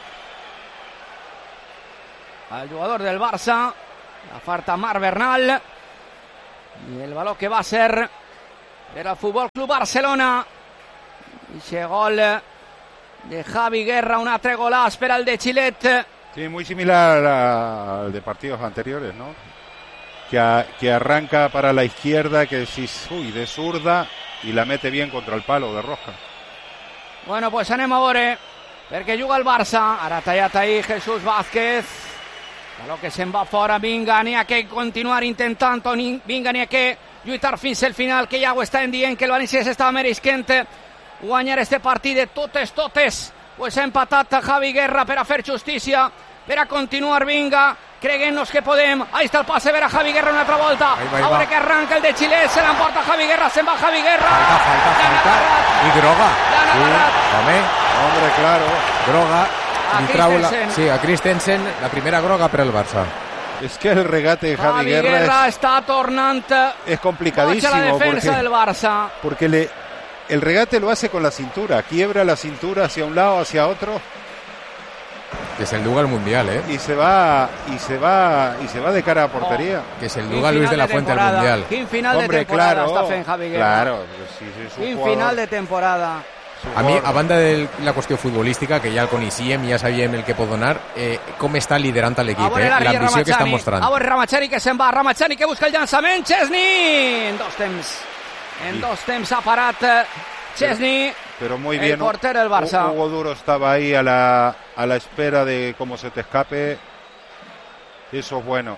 al jugador del Barça. La falta Marc Bernal. I el valor que va ser per al Futbol Club Barcelona. I gol de Javi Guerra, un altre golaç per al de Chilet. Sí, muy similar a- al de partidos anteriores, ¿no? Que, a- que arranca para la izquierda, que si uy, de zurda y la mete bien contra el palo de Rosca. Bueno, pues anem a veure, perquè juga el Barça. Ara tallat ahí Jesús Vázquez. Baló que se'n va fora. Vinga, n'hi ha que continuar intentant-ho. Ni- Vinga, n'hi ha que lluitar fins al final, que ja ho estan dient, que el València s'estava mereixent guanyar este partit de totes, totes. Pues ha empatat Javi Guerra per a fer justícia, per a continuar. Vinga, creguem-nos que podem. Ahí està el passe per a Javi Guerra una altra volta. Ahí va, ahí a veure va. que arranca el de Xile, se l'emporta Javi Guerra, se'n va Javi Guerra. Falta, falta, L'han falta. agarrat. I groga. L'han agarrat. Home, Hombre, claro. groga. A Li trau la- Christensen. Sí, a Christensen, la primera groga per al Barça. Es que el regate de Javi, Javi Guerra, Guerra es, està tornant es complicadísimo. boig a la defensa porque, del Barça. porque le, el regate lo hace con la cintura. Quiebra la cintura hacia un lado, hacia otro. Que se el duga al Mundial, ¿eh? Y se va y se va y se va de cara a portería. Que se el Quin duga Luis de final la Fuente al temporada. Mundial. Quin final de Hombre, temporada claro, està fent Javi Guerra. claro. pues sí, sí, es un Quin jugador- final de temporada. es un A mi, jugador- a banda de la qüestió futbolística, que ja el coneixíem, ja sabíem el que pot donar, eh, com està liderant A l'equip, veure eh? l'Arri l'ambició que està Ramachani. mostrant. A veure Ramachani que se'n va. Ramachani que busca el llançament. Chesney! En dos temps. En Sí. dos temps ha parat eh, Chesney. Pero muy el bien. portero del Barça. Hugo Duro estaba ahí a la, a la espera de cómo se te escape. Eso es bueno.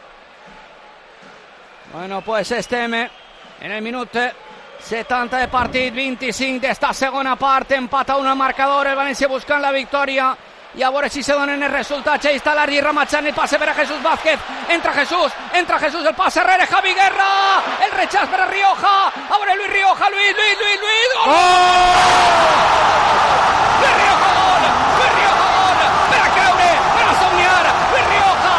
Bueno, pues estem en el minut setanta de partit, vint-i-cinc d'esta segona part, empat a un al marcador, el València buscant la victòria, i a veure si se donen els resultats. Ahí està l'Arri Ramachani, el passe per a Jesús Vázquez, entra Jesús, entra Jesús, el passe rere Javi Guerra, el rechaç per a Rioja, a veure Luis Rioja, Luis, Luis, Luis, Luis, gol! Luis Rioja, gol! Luis Rioja, gol! Per a creure, per a somniar, Luis Rioja,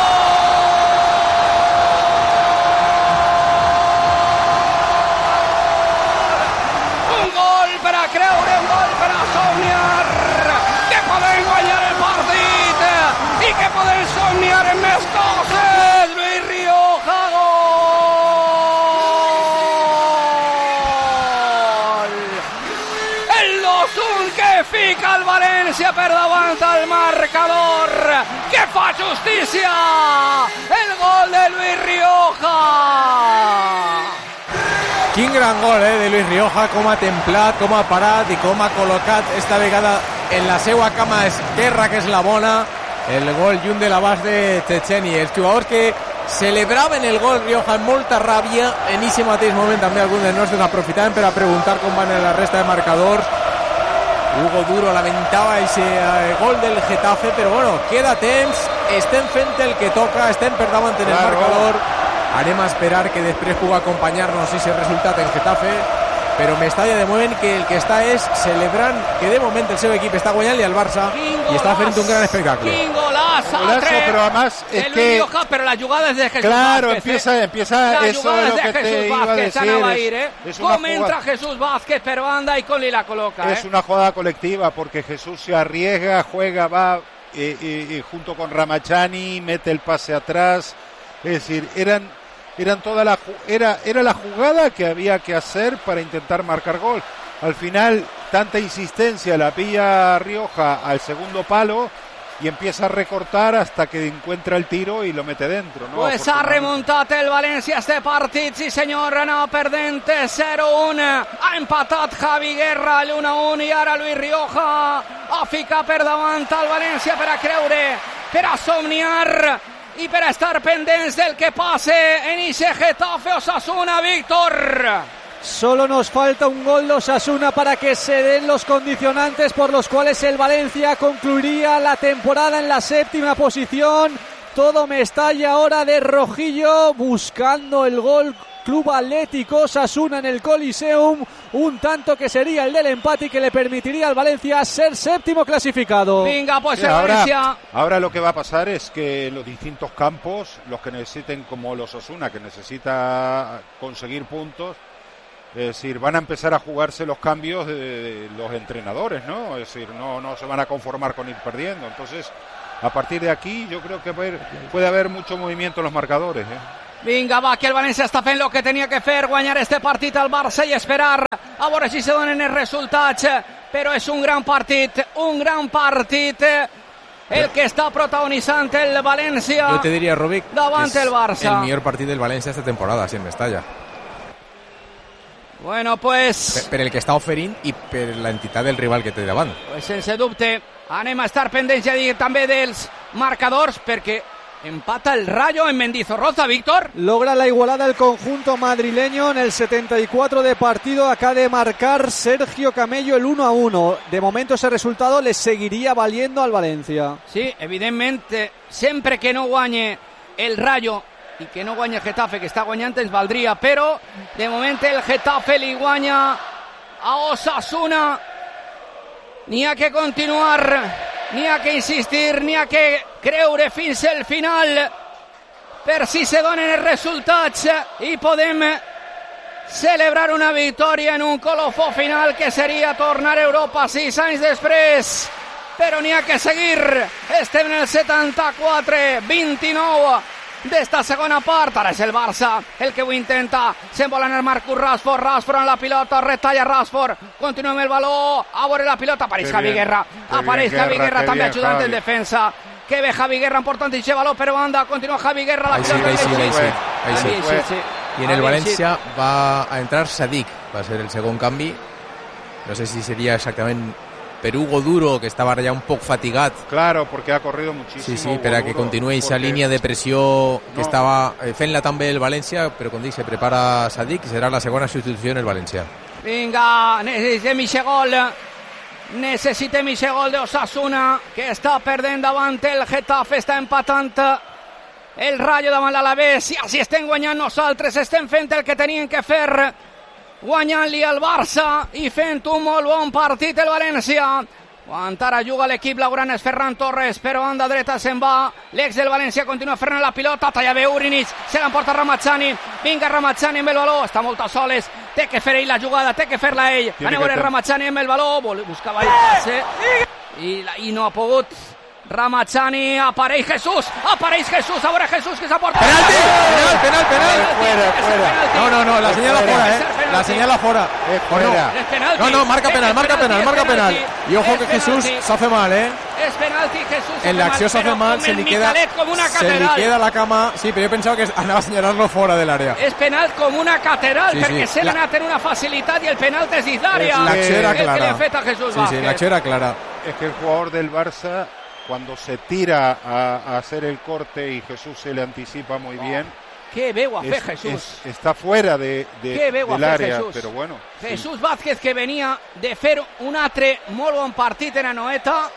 un gol per a creure, un gol per a somniar, que podem guanyar el partit i que podem somniar en més coses. Luis Rioja, gol! El dos un que fica el València per davant al marcador, que fa justícia, el gol de Luis Rioja. Quin gran gol, eh, de Luis Rioja, com ha templat, com ha parat i com ha col·locat esta vegada en la seva cama esquerra, que és la bona, el gol lluny de l'abast de Checheni. Els jugadors que celebraven el gol Rioja amb molta ràbia, en aquest mateix moment també alguns dels nostres aprofitaven per a preguntar com van la resta de marcadors. Hugo Duro lamentava aquest eh, gol del Getafe, però bueno, queda temps, estem fent el que toca, estem per davant en el Claro. marcador. Anem a esperar que després pugui acompanyar-nos aquest resultat en Getafe, però m'estalla de moment que el que està és celebrant que de moment el seu equip està guanyant-li al Barça i està fent un gran espectacle. Quin golaç, Golazo, altre, pero además de es Luis que Rioja, pero la jugada es de Jesús claro, Vázquez, empieza eh. empieza La eso jugada es es lo de que te Jesús iba a Vázquez, decir. anava a Es, ir, eh. es una Com jugada- entra Jesús Vázquez per banda y con li la coloca, es eh. una jugada colectiva porque Jesús se arriesga, juega, va y, y- y junto con Ramachani mete el pase atrás. Es decir, eran eran toda la ju- era era la jugada que había que hacer para intentar marcar gol. Al final tanta insistencia la pilla Rioja al segundo palo y empieza a recortar hasta que encuentra el tiro y lo mete dentro, ¿no? Pues ha Afortunadamente. remuntat el València este partit, sí senyor, anava perdent zero un, ha empatat Javi Guerra l'u a un i ara Luis Rioja ha ficat per davant al València per a creure, per a somniar i per a estar pendents del que passe en ese Getafe Osasuna, Víctor. Solo nos falta un gol de Osasuna para que se den los condicionantes por los cuales el Valencia concluiría la temporada en la séptima posición. Todo Mestalla ahora de Rojillo buscando el gol Club Atlético Osasuna en el Coliseum, un tanto que sería el del empate y que le permitiría al Valencia ser séptimo clasificado. Venga, pues Sí, el ahora, Valencia. ahora lo que va a pasar es que los distintos campos, los que necesiten, como los Osasuna, que necesita conseguir puntos, es decir, van a empezar a jugarse los cambios de, de los entrenadores, ¿no? Es decir, no, no se van a conformar con ir perdiendo. Entonces, a partir de aquí, yo creo que puede, puede haver mucho movimiento en los marcadores, ¿eh? Vinga, va, que el València està fent el que tenia que fer, guanyar este partit al Barça i esperar a veure si se donen els resultats, però és un gran partit, un gran partit el que està protagonitzant el València. Yo te diría, Rubik, davant el Barça. el mejor partido del Valencia esta temporada, sin Mestalla. Bueno, pues... Per el que està oferint i per la entitat del rival que té davant. Pues sense dubte, anem a estar pendents ja dir també dels marcadors, perquè empata el Rayo en Mendizorroza, Víctor. Logra la igualada el conjunto madrileño en el setenta y cuatro de partido. Acaba de marcar Sergio Camello el uno a uno. De momento ese resultado le seguiría valiendo al Valencia. Sí, evidentment, sempre que no guanye el Rayo i que no guanya el Getafe, que està guanyant, ens valdria, però de moment el Getafe li guanya a Osasuna. N'hi ha que continuar, n'hi ha que insistir, n'hi ha que creure fins al final per si se donen els resultats i podem celebrar una victòria en un colofó final que seria tornar a Europa sis anys després. Però n'hi ha que seguir. Estem en el setanta-quatre vint-i-nou d'esta segona part. Ara és el Barça el que ho intenta. Se'n vol anar Marcus Rashford. Rashford en la pilota, retalla Rashford. Continua amb el baló. A veure la pilota. Apareix Javi Guerra. Apareix Javi Guerra, també ajudant en defensa. Que ve Javi Guerra, importante ese balón, pero banda. Continúa Javi Guerra. La ahí sí, pilota ahí sí, ahí sí, ahí sí. Ahí sí, sí. Y en el Valencia va a entrar Sadik. Va a ser el segon canvi. No sé si sería exactamente per Hugo Duro, que estaba ya un poco fatigado. Claro, porque ha corrido muchísimo. Sí, sí, para que continúe esa línea de presión que no. estaba eh, fent-la també el València, però com dic, se prepara Sadik i serà la segona substitució el València. Vinga, necessitem eixe gol. Necessitem eixe gol de Osasuna, que està perdent davant el Getafe, està empatant el Rayo davant l'Alavés, i així estem guanyant nosaltres, estem fent el que tenien que fer, guanyant-li al Barça i fent un molt bon partit el València. Quan ara juga l'equip blaugrana és Ferran Torres, però banda dreta se'n va, l'ex del València continua frenant la pilota, talla bé Urinic, se l'emporta Ramazzani, vinga Ramazzani amb el baló, està molt a soles, té que fer ell la jugada, té que fer-la ell, anem a veure Ramazzani amb el baló, buscava el passe i, i no ha pogut. Ramazzani, apareix Jesús, apareix Jesús, a veure Jesús que s'aporta. Penalti, penal, penal, penal. Fuera, fuera. No, no, no, la señala fuera, eh. La señala fuera. Es fuera. No, no, marca penal, marca penal, marca penal. Y ojo que Jesús se hace mal, eh. Es penalti, Jesús. En la acción se hace mal, se le queda, se le queda la cama. Sí, pero yo pensaba que andaba a señalarlo fuera del área. Es penal com una catedral, sí, perquè sí. se l'ha tenir una facilitat i el penal és dins d'àrea. La acció era clara. El que li ha fet a Jesús sí, Vázquez. Sí, la acció era clara. Es que el jugador del Barça, cuando se tira a, a hacer el corte y Jesús se le anticipa muy bien, que bé ho ha fet es, Jesús. Es, está fuera de, de, del área, Jesús. Pero bueno. Jesús sí. Vázquez, que venia de fer un altre molt bon partit en Anoeta.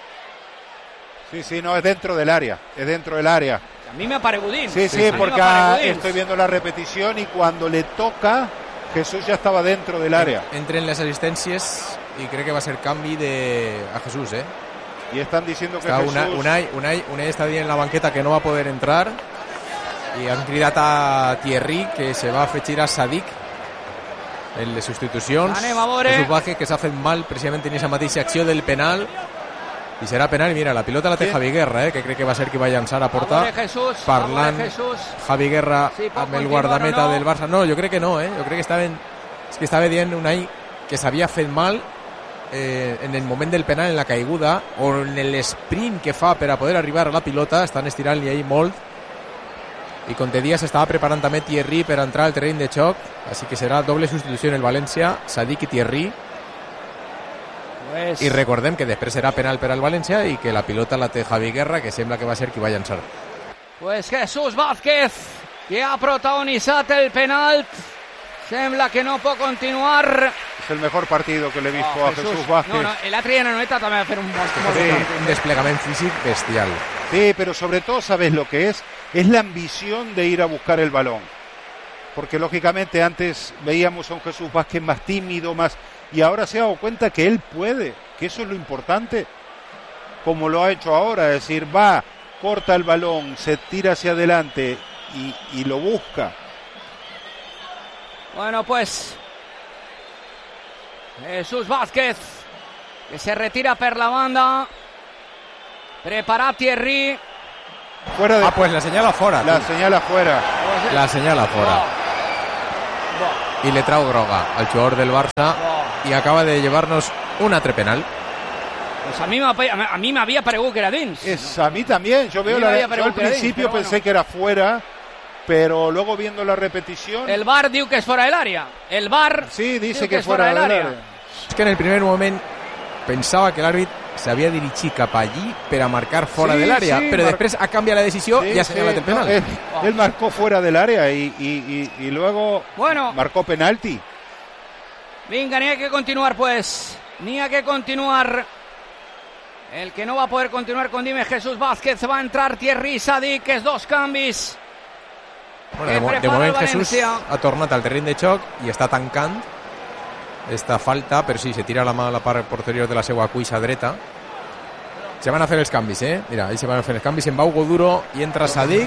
Sí, sí, no, es dentro del área, es dentro del área. A mí me ha paregudín. Sí, sí, sí porque a, estoy viendo la repetición y cuando le toca, Jesús ya estaba dentro del área. Entren las asistencias y creo que va a ser canvi de a Jesús, ¿eh? Y están diciendo que está Jesús... Unai, Unai, Unai, Unai está bien en la banqueta, que no va a poder entrar, y han cridat a Thierry, que se va a afegir a Sadik, el de sustitucions. Jesús Vázquez, que s'ha fet mal precisament en esa mateixa acció del penal, i serà penal. I mira, la pilota la té Javi Guerra, eh, que crec que va ser qui va llançar a portar. Parlant Javi Guerra sí, amb el guardameta no? del Barça. No, jo crec que no, eh. Jo crec que estava, en, és que estava dient Unai que s'havia fet mal eh, en el moment del penal, en la caiguda, o en l'esprint que fa per a poder arribar a la pilota. Estan estirant-li ahí molt. I com te dia s'estava preparant també Thierry per entrar al terreny de xoc, així que serà doble substitució en el València, Sadik i Thierry. Pues... I recordem que després serà penal per al València i que la pilota la té Javi Guerra, que sembla que va ser qui va llançar. Pues Jesús Vázquez, que ha protagonitzat el penal, sembla que no pot continuar. Es el mejor partido que le he visto oh, a Jesús, Jesús Vázquez. No, no, el altre dia Anoeta també va fer un bon sí, un desplegament físic bestial. Sí, pero sobre todo, ¿sabes lo que es? Es la ambición de ir a buscar el balón. porque lógicamente antes veíamos a un Jesús Vázquez más tímido, más, y ahora se ha dado cuenta que él puede, que eso es lo importante, como lo ha hecho ahora, es decir, va, corta el balón, se tira hacia adelante y, y lo busca. Bueno, pues Jesús Vázquez, que se retira per la banda, prepara Thierry. Fuera de... Ah, pues la señala fora. La tu. señala fuera. La señala fora. I le trau groga al jugador del Barça y acaba de llevarnos un altre penal. Pues a mí me, a mí me había paregut que era dins. Es, a mí también, yo veo A mí la, me había yo al paregut que era principio dins, pensé bueno. que era fuera, pero luego viendo la repetición... El V A R diu que és fora de l'àrea. El V A R sí, dice diu que, que és fora de l'àrea. És que en el primer moment pensava que l'àrbit s'havia dirigit cap allí per a marcar fora Sí, de l'àrea, sí, però mar... després ha canviat la decisió sí, i ha señalat sí, el penal. No, él, él marcó fuera del área y, y, y, y luego bueno, marcó penalti. Vinga, n'hi ha que continuar, pues. N'hi ha que continuar. El que no va a poder continuar con Dime Jesús Vázquez, va a entrar Thierry Sadik, que és dos canvis. Bueno, de, mo de moment Jesús ha tornat al terreny de xoc i està tancant esta falta, però sí, se tira la mà a la part posterior de la seva cuixa dreta. Se van a fer els canvis, eh? Mira, ahí se van a fer els canvis. Se'n va Hugo Duro i entra Sadik.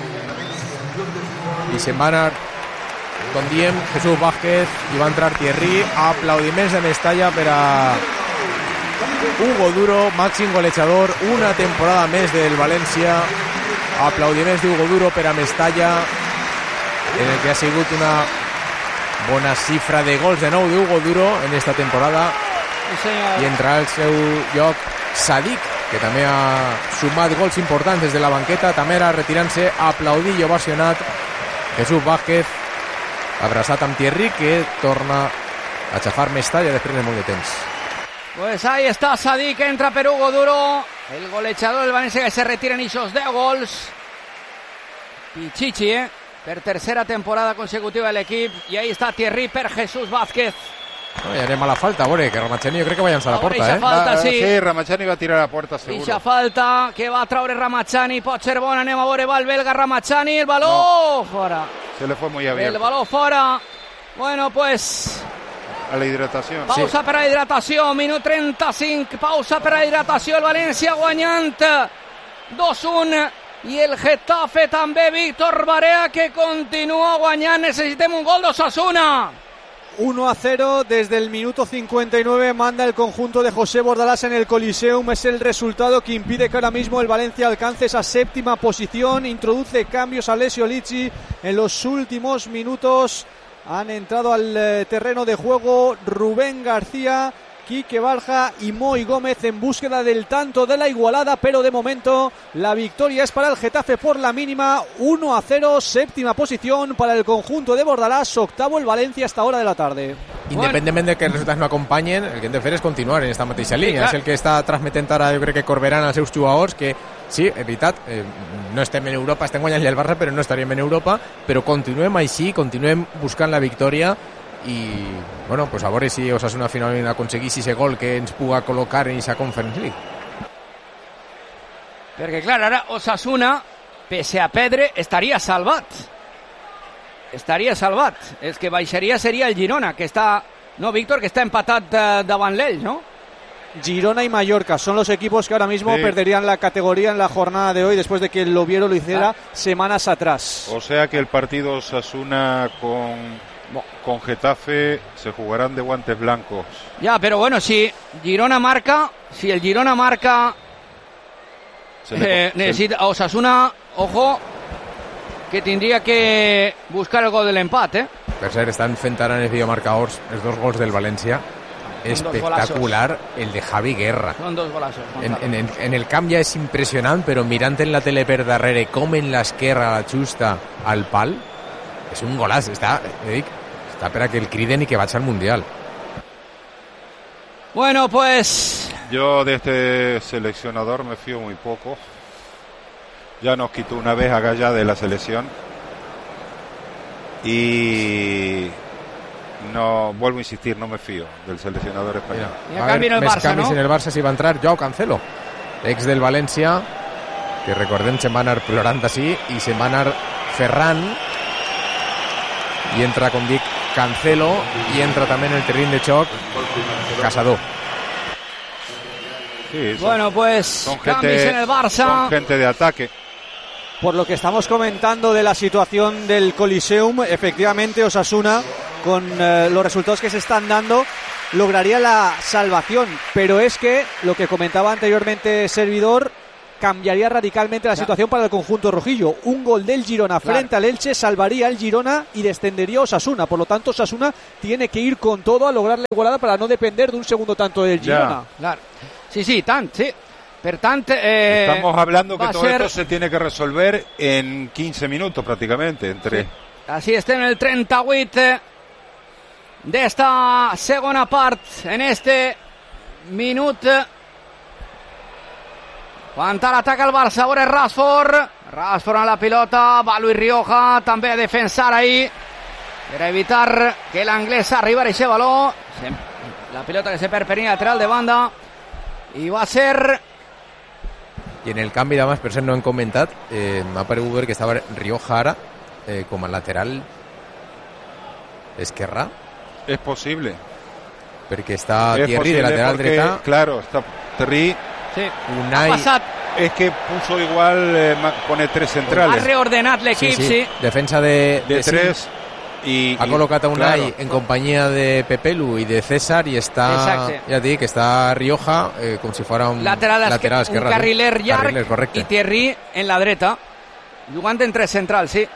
I se'n va anar, com diem, Jesús Vázquez i va entrar Thierry. Aplaudiments de Mestalla per a Hugo Duro, màxim golejador, una temporada més del València. Aplaudiments d'Hugo Duro per a Mestalla, en el que ha sigut una bona xifra de gols de nou d'Hugo Duro en esta temporada. Sí, i entrarà al seu lloc Sadik, que també ha sumat gols importants des de la banqueta, també era retirant-se, aplaudit i ovacionat Jesús Vázquez, abraçat amb Thierry, que torna a xafar Mestalla després de molt de temps. Pues ahí está Sadik, que entra per Hugo Duro, el golejador del Valencia, que se retira en esos deu gols. Pichichi, eh? Per tercera temporada consecutiva del equip. I ahí està Thierry per Jesús Vázquez. No, ja anem a la falta, a veure, que Ramachani jo crec que va llançar a la porta, eh? Falta, va, sí. sí, Ramachani va a tirar a la puerta seguro. Ixa falta, que va traure Ramachani, pot ser bona, anem a veure, va el belga Ramachani, el baló, no. Fora. Se le fue muy abierto. El baló fora. Bueno, pues... A la hidratación. Pausa sí. per a la hidratació, minut trenta-cinc, pausa per a la hidratació, el València guanyant dos un, i el Getafe també, Víctor Barea, que continua guanyant, necessitem un gol d'Osasuna. uno a cero desde el minuto cincuenta y nueve manda el conjunto de José Bordalás en el Coliseum. Es el resultado que impide que ahora mismo el Valencia alcance esa séptima posición. Introduce cambios a Alessio Lici en los últimos minutos. Han entrado al eh, terreno de juego Rubén García, Quique Barja y Moy Gómez en búsqueda del tanto de la igualada, pero de momento la victoria es para el Getafe por la mínima. Uno a cero, séptima posición para el conjunto de Bordalás, octavo el Valencia hasta hora de la tarde. Independentment de que els resultats no acompanyen, el que hem de fer és continuar en esta mateixa línia. Sí, és el que està transmetent ara, jo crec que Corberán als seus jugadors, que sí, és veritat, eh, no estem en Europa, estem guanyant el Barça, però no estaríem en Europa, però continuem així, continuem buscant la victòria i, bueno, pues a veure si Osasuna finalment aconseguís ese gol que ens puga col·locar en aquesta Conference League. Perquè, clar, ara Osasuna, pese a perdre, estaria salvat. Estaria salvat. El que baixaria seria el Girona, que està, no, Víctor, que està empatat eh, davant l'ell, ¿no? Girona y Mallorca son los equipos que ahora mismo sí. perderían la categoría en la jornada de hoy después de que el Oviedo lo hiciera ah. semanas atrás. O sea que el partido Osasuna con, con Getafe se jugarán de guantes blancos. Ya, pero bueno, si Girona marca, si el Girona marca, eh, necesita a Osasuna, ojo, que tindria que buscar el gol de l'empat, eh? Per cert, estan fent ara en els videomarcadors els dos gols del València. Espectacular el de Javi Guerra. Són dos golaços. En, en, en, en el camp ja és impressionant, però mirant en la tele per darrere com en l'esquerra la xusta al pal, és un golaç. Està, dic, està per a que el criden i que vaig al Mundial. Bueno, pues... Yo de este seleccionador me fío muy poco. Ya nos quitó una vez a Gallá de la selección. Y no, vuelvo a insistir, no me fío del seleccionador español. I a canvi en el més Barça, canvis no? en el Barça s'hi va entrar Joao Cancelo, ex del València, que recordem se'n va anar plorant així, i se'n va anar Ferran, y entra con Dick Cancelo y entra también en el terreno de choc Casado. Sí, son, bueno, pues son cambios gente, en el Barça. Son gente de ataque. Por lo que estamos comentando de la situación del Coliseum, efectivamente Osasuna, con eh, los resultados que se están dando, lograría la salvación. Pero es que, lo que comentaba anteriormente Servidor, cambiaría radicalmente la claro. situación para el conjunto rojillo. Un gol del Girona claro. frente al Elche salvaría al Girona y descendería Osasuna. Por lo tanto, Osasuna tiene que ir con todo a lograr la igualada para no depender de un segundo tanto del Girona. Claro. Sí, sí, tant, sí. Per tant, eh, estamos hablando que todo ser... esto se tiene que resolver en quince minutos prácticamente. Entre sí. Així estem en el trenta-vuit d'esta segona part, en este minut. Quan ara ataca el Barça, a veure Rashford. Rashford amb la pilota, va Luis Rioja, també a defensar ahí, per evitar que l'anglès arribara a aquest baló. La pilota que se perd per lateral de banda, i va ser... I en el canvi, además, per cert, no hem comentat, eh, m'ha paregut veure que estava Rioja ara eh, com a lateral esquerra. Es posible. Perquè està es Thierry de lateral porque, dreta. Claro, está Thierry. Sí, Unai... ha passat. Es que puso igual, eh, pone tres centrales. Ha reordenat l'equip, sí, sí, sí. Defensa de, De, de tres. cinc. Y, Ha col·locat a Unai claro, en companyia de Pepelu i de César i està, Exacte. ja et dic, està Rioja eh, com si fora un lateral, lateral esquer, esquerra. un carriler sí. llarg Carriler, correcte. i Thierry en la dreta, jugant entre centrals, sí.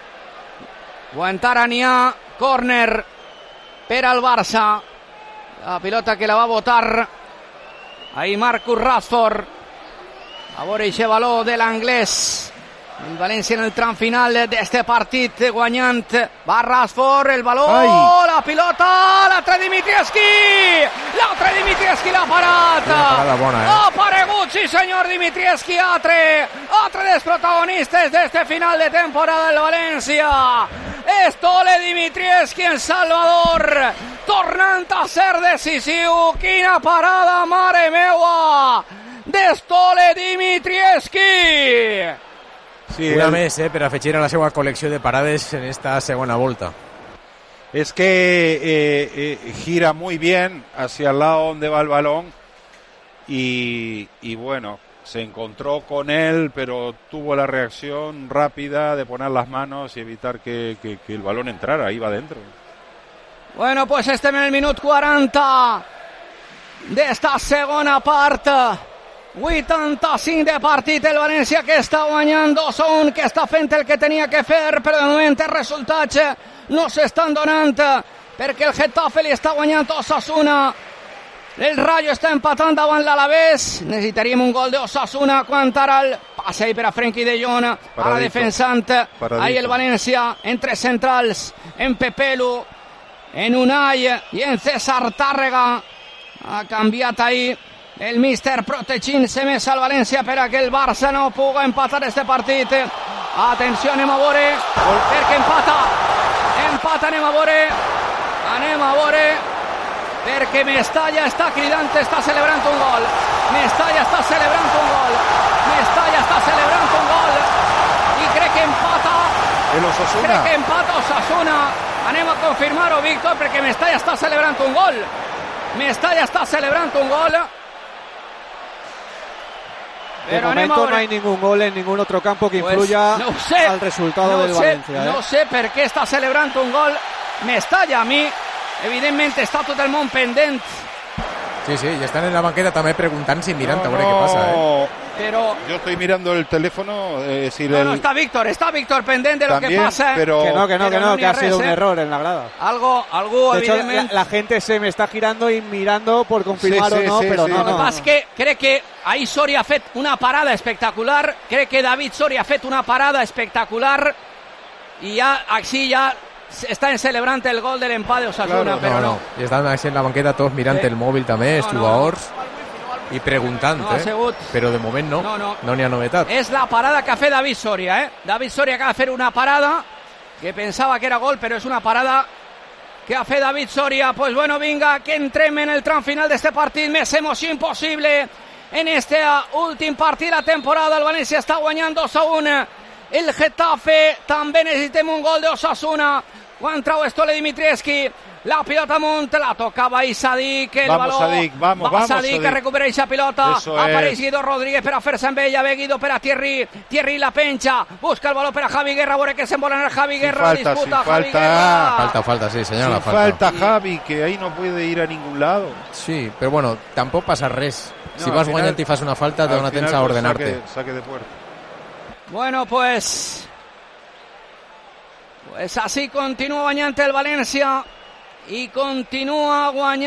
Guantara n'hi ha, córner per al Barça, la pilota que la va botar ahí Marcus Rashford, a veure aquest baló de l'anglès. El València en el tram final d'este partit guanyant. Va Rashford, el baló, Ai. la pilota, l'altre Dimitrievski, l'altre Dimitrievski l'ha parat. Una parada bona, eh? Ha aparegut, sí senyor, Dimitrievski, altre, altre dels protagonistes d'este final de temporada del València. Estole Dimitrievski en Salvador, tornant a ser decisiu. Quina parada, mare meua, d'Estole Dimitrievski. sí, Una el- més, eh, per afegir a la seva col·lecció de parades en esta segona volta. Es que eh, eh, gira muy bien hacia el lado donde va el balón y, y bueno, se encontró con él, pero tuvo la reacción rápida de poner las manos y evitar que, que, que el balón entrara, iba adentro. Bueno, pues estem en el minut quaranta d'esta segona part. vuitanta-cinc de partit, el València que està guanyant dos a un, que està fent el que tenia que fer, però de moment els resultats no s'estan donant, perquè el Getafe li està guanyant Osasuna. El Rayo està empatant davant l'Alavés. Necessitaríem un gol d'Osasuna quan ara el passe ahí per a Frenkie de Jong, ara Paradito. defensant Paradito. ahí el València, entre centrals, en Pepelu, en Unai i en César Tàrrega. Ha canviat ahí el míster protegint-se més al València per a que el Barça no pugui empatar este partit. Atenció, anem a veure, perquè empata, empata, anem a veure, anem a veure, perquè Mestalla està cridant, està celebrant un gol, Mestalla està celebrant un gol, Mestalla està celebrant un gol, i crec que empata, El Osasuna. crec que empata Osasuna. Anem a confirmar-ho, Víctor, perquè Mestalla està celebrant un gol, Mestalla està celebrant un gol. De Pero anem a momento veure. no hay ningún gol en ningún otro campo que Pues, influya no sé, al resultado no del sé, Valencia. ¿eh? No sé per què està celebrant un gol Mestalla. A mi, evidentment, està tot el món pendent, Sí, sí, i estan en la banqueta també preguntant si mirant a No, veure què passa, eh? no, però... yo estoy mirando el teléfono, es decir, No, no, el, està Víctor, està Víctor pendent de lo que también, passa. pero Que no, que no, Pero que no, no que ni ha res, sido un ¿eh? error en la grada. Algo, algú, De hecho, la, evidentment... la gente se me está girando y mirando por confirmar Sí, sí, o no, sí, pero sí. no, El que no, passa no. que crec que ahir Soria ha fet una parada espectacular, crec que David Soria ha fet una parada espectacular i ja, així ja estan celebrant el gol de l'empat d'Osasuna, Claro, però no, no. no. I estan així en la banqueta tots mirant Sí. el mòbil també, els No, no, jugadors, i preguntant, No ha eh? sigut. Però de moment no, No, no. no n'hi ha novetat. És la parada que ha fet David Soria, eh? David Soria acaba de fer una parada que pensava que era gol, però és una parada que ha fet David Soria. Pues bueno, vinga, que entrem en el tram final d'este partit, més emoció impossible en este últim partit de la temporada. El València està guanyant dos a un. El Getafe, també necessitem un gol d'Osasuna. Ho ha entrado Stole Dimitrievski, la pilota amunt, la tocava i Sadik, el vamos, baló, Sadik, vamos, va vamos, Sadik, Sadik. que recupera aquesta pilota, Eso apareix es. Guido Rodríguez per a fer-se amb ella, ve Guido per a Thierry, Thierry la penja, busca el baló per a Javi Guerra, veure que se'n vol anar Javi Guerra, falta, disputa sin Javi falta. Guerra. Falta, falta, sí, señora, Sin falta. falta Javi, que ahí no puede ir a ningún lado. Sí, però bueno, tampoc passa res. No, si al vas final- guanyant i fas una falta, te Al dona temps final, a pues, ordenarte. Saque, saque de puerta. Bueno, pues... Pues así continua guanyant el València i continua guanyant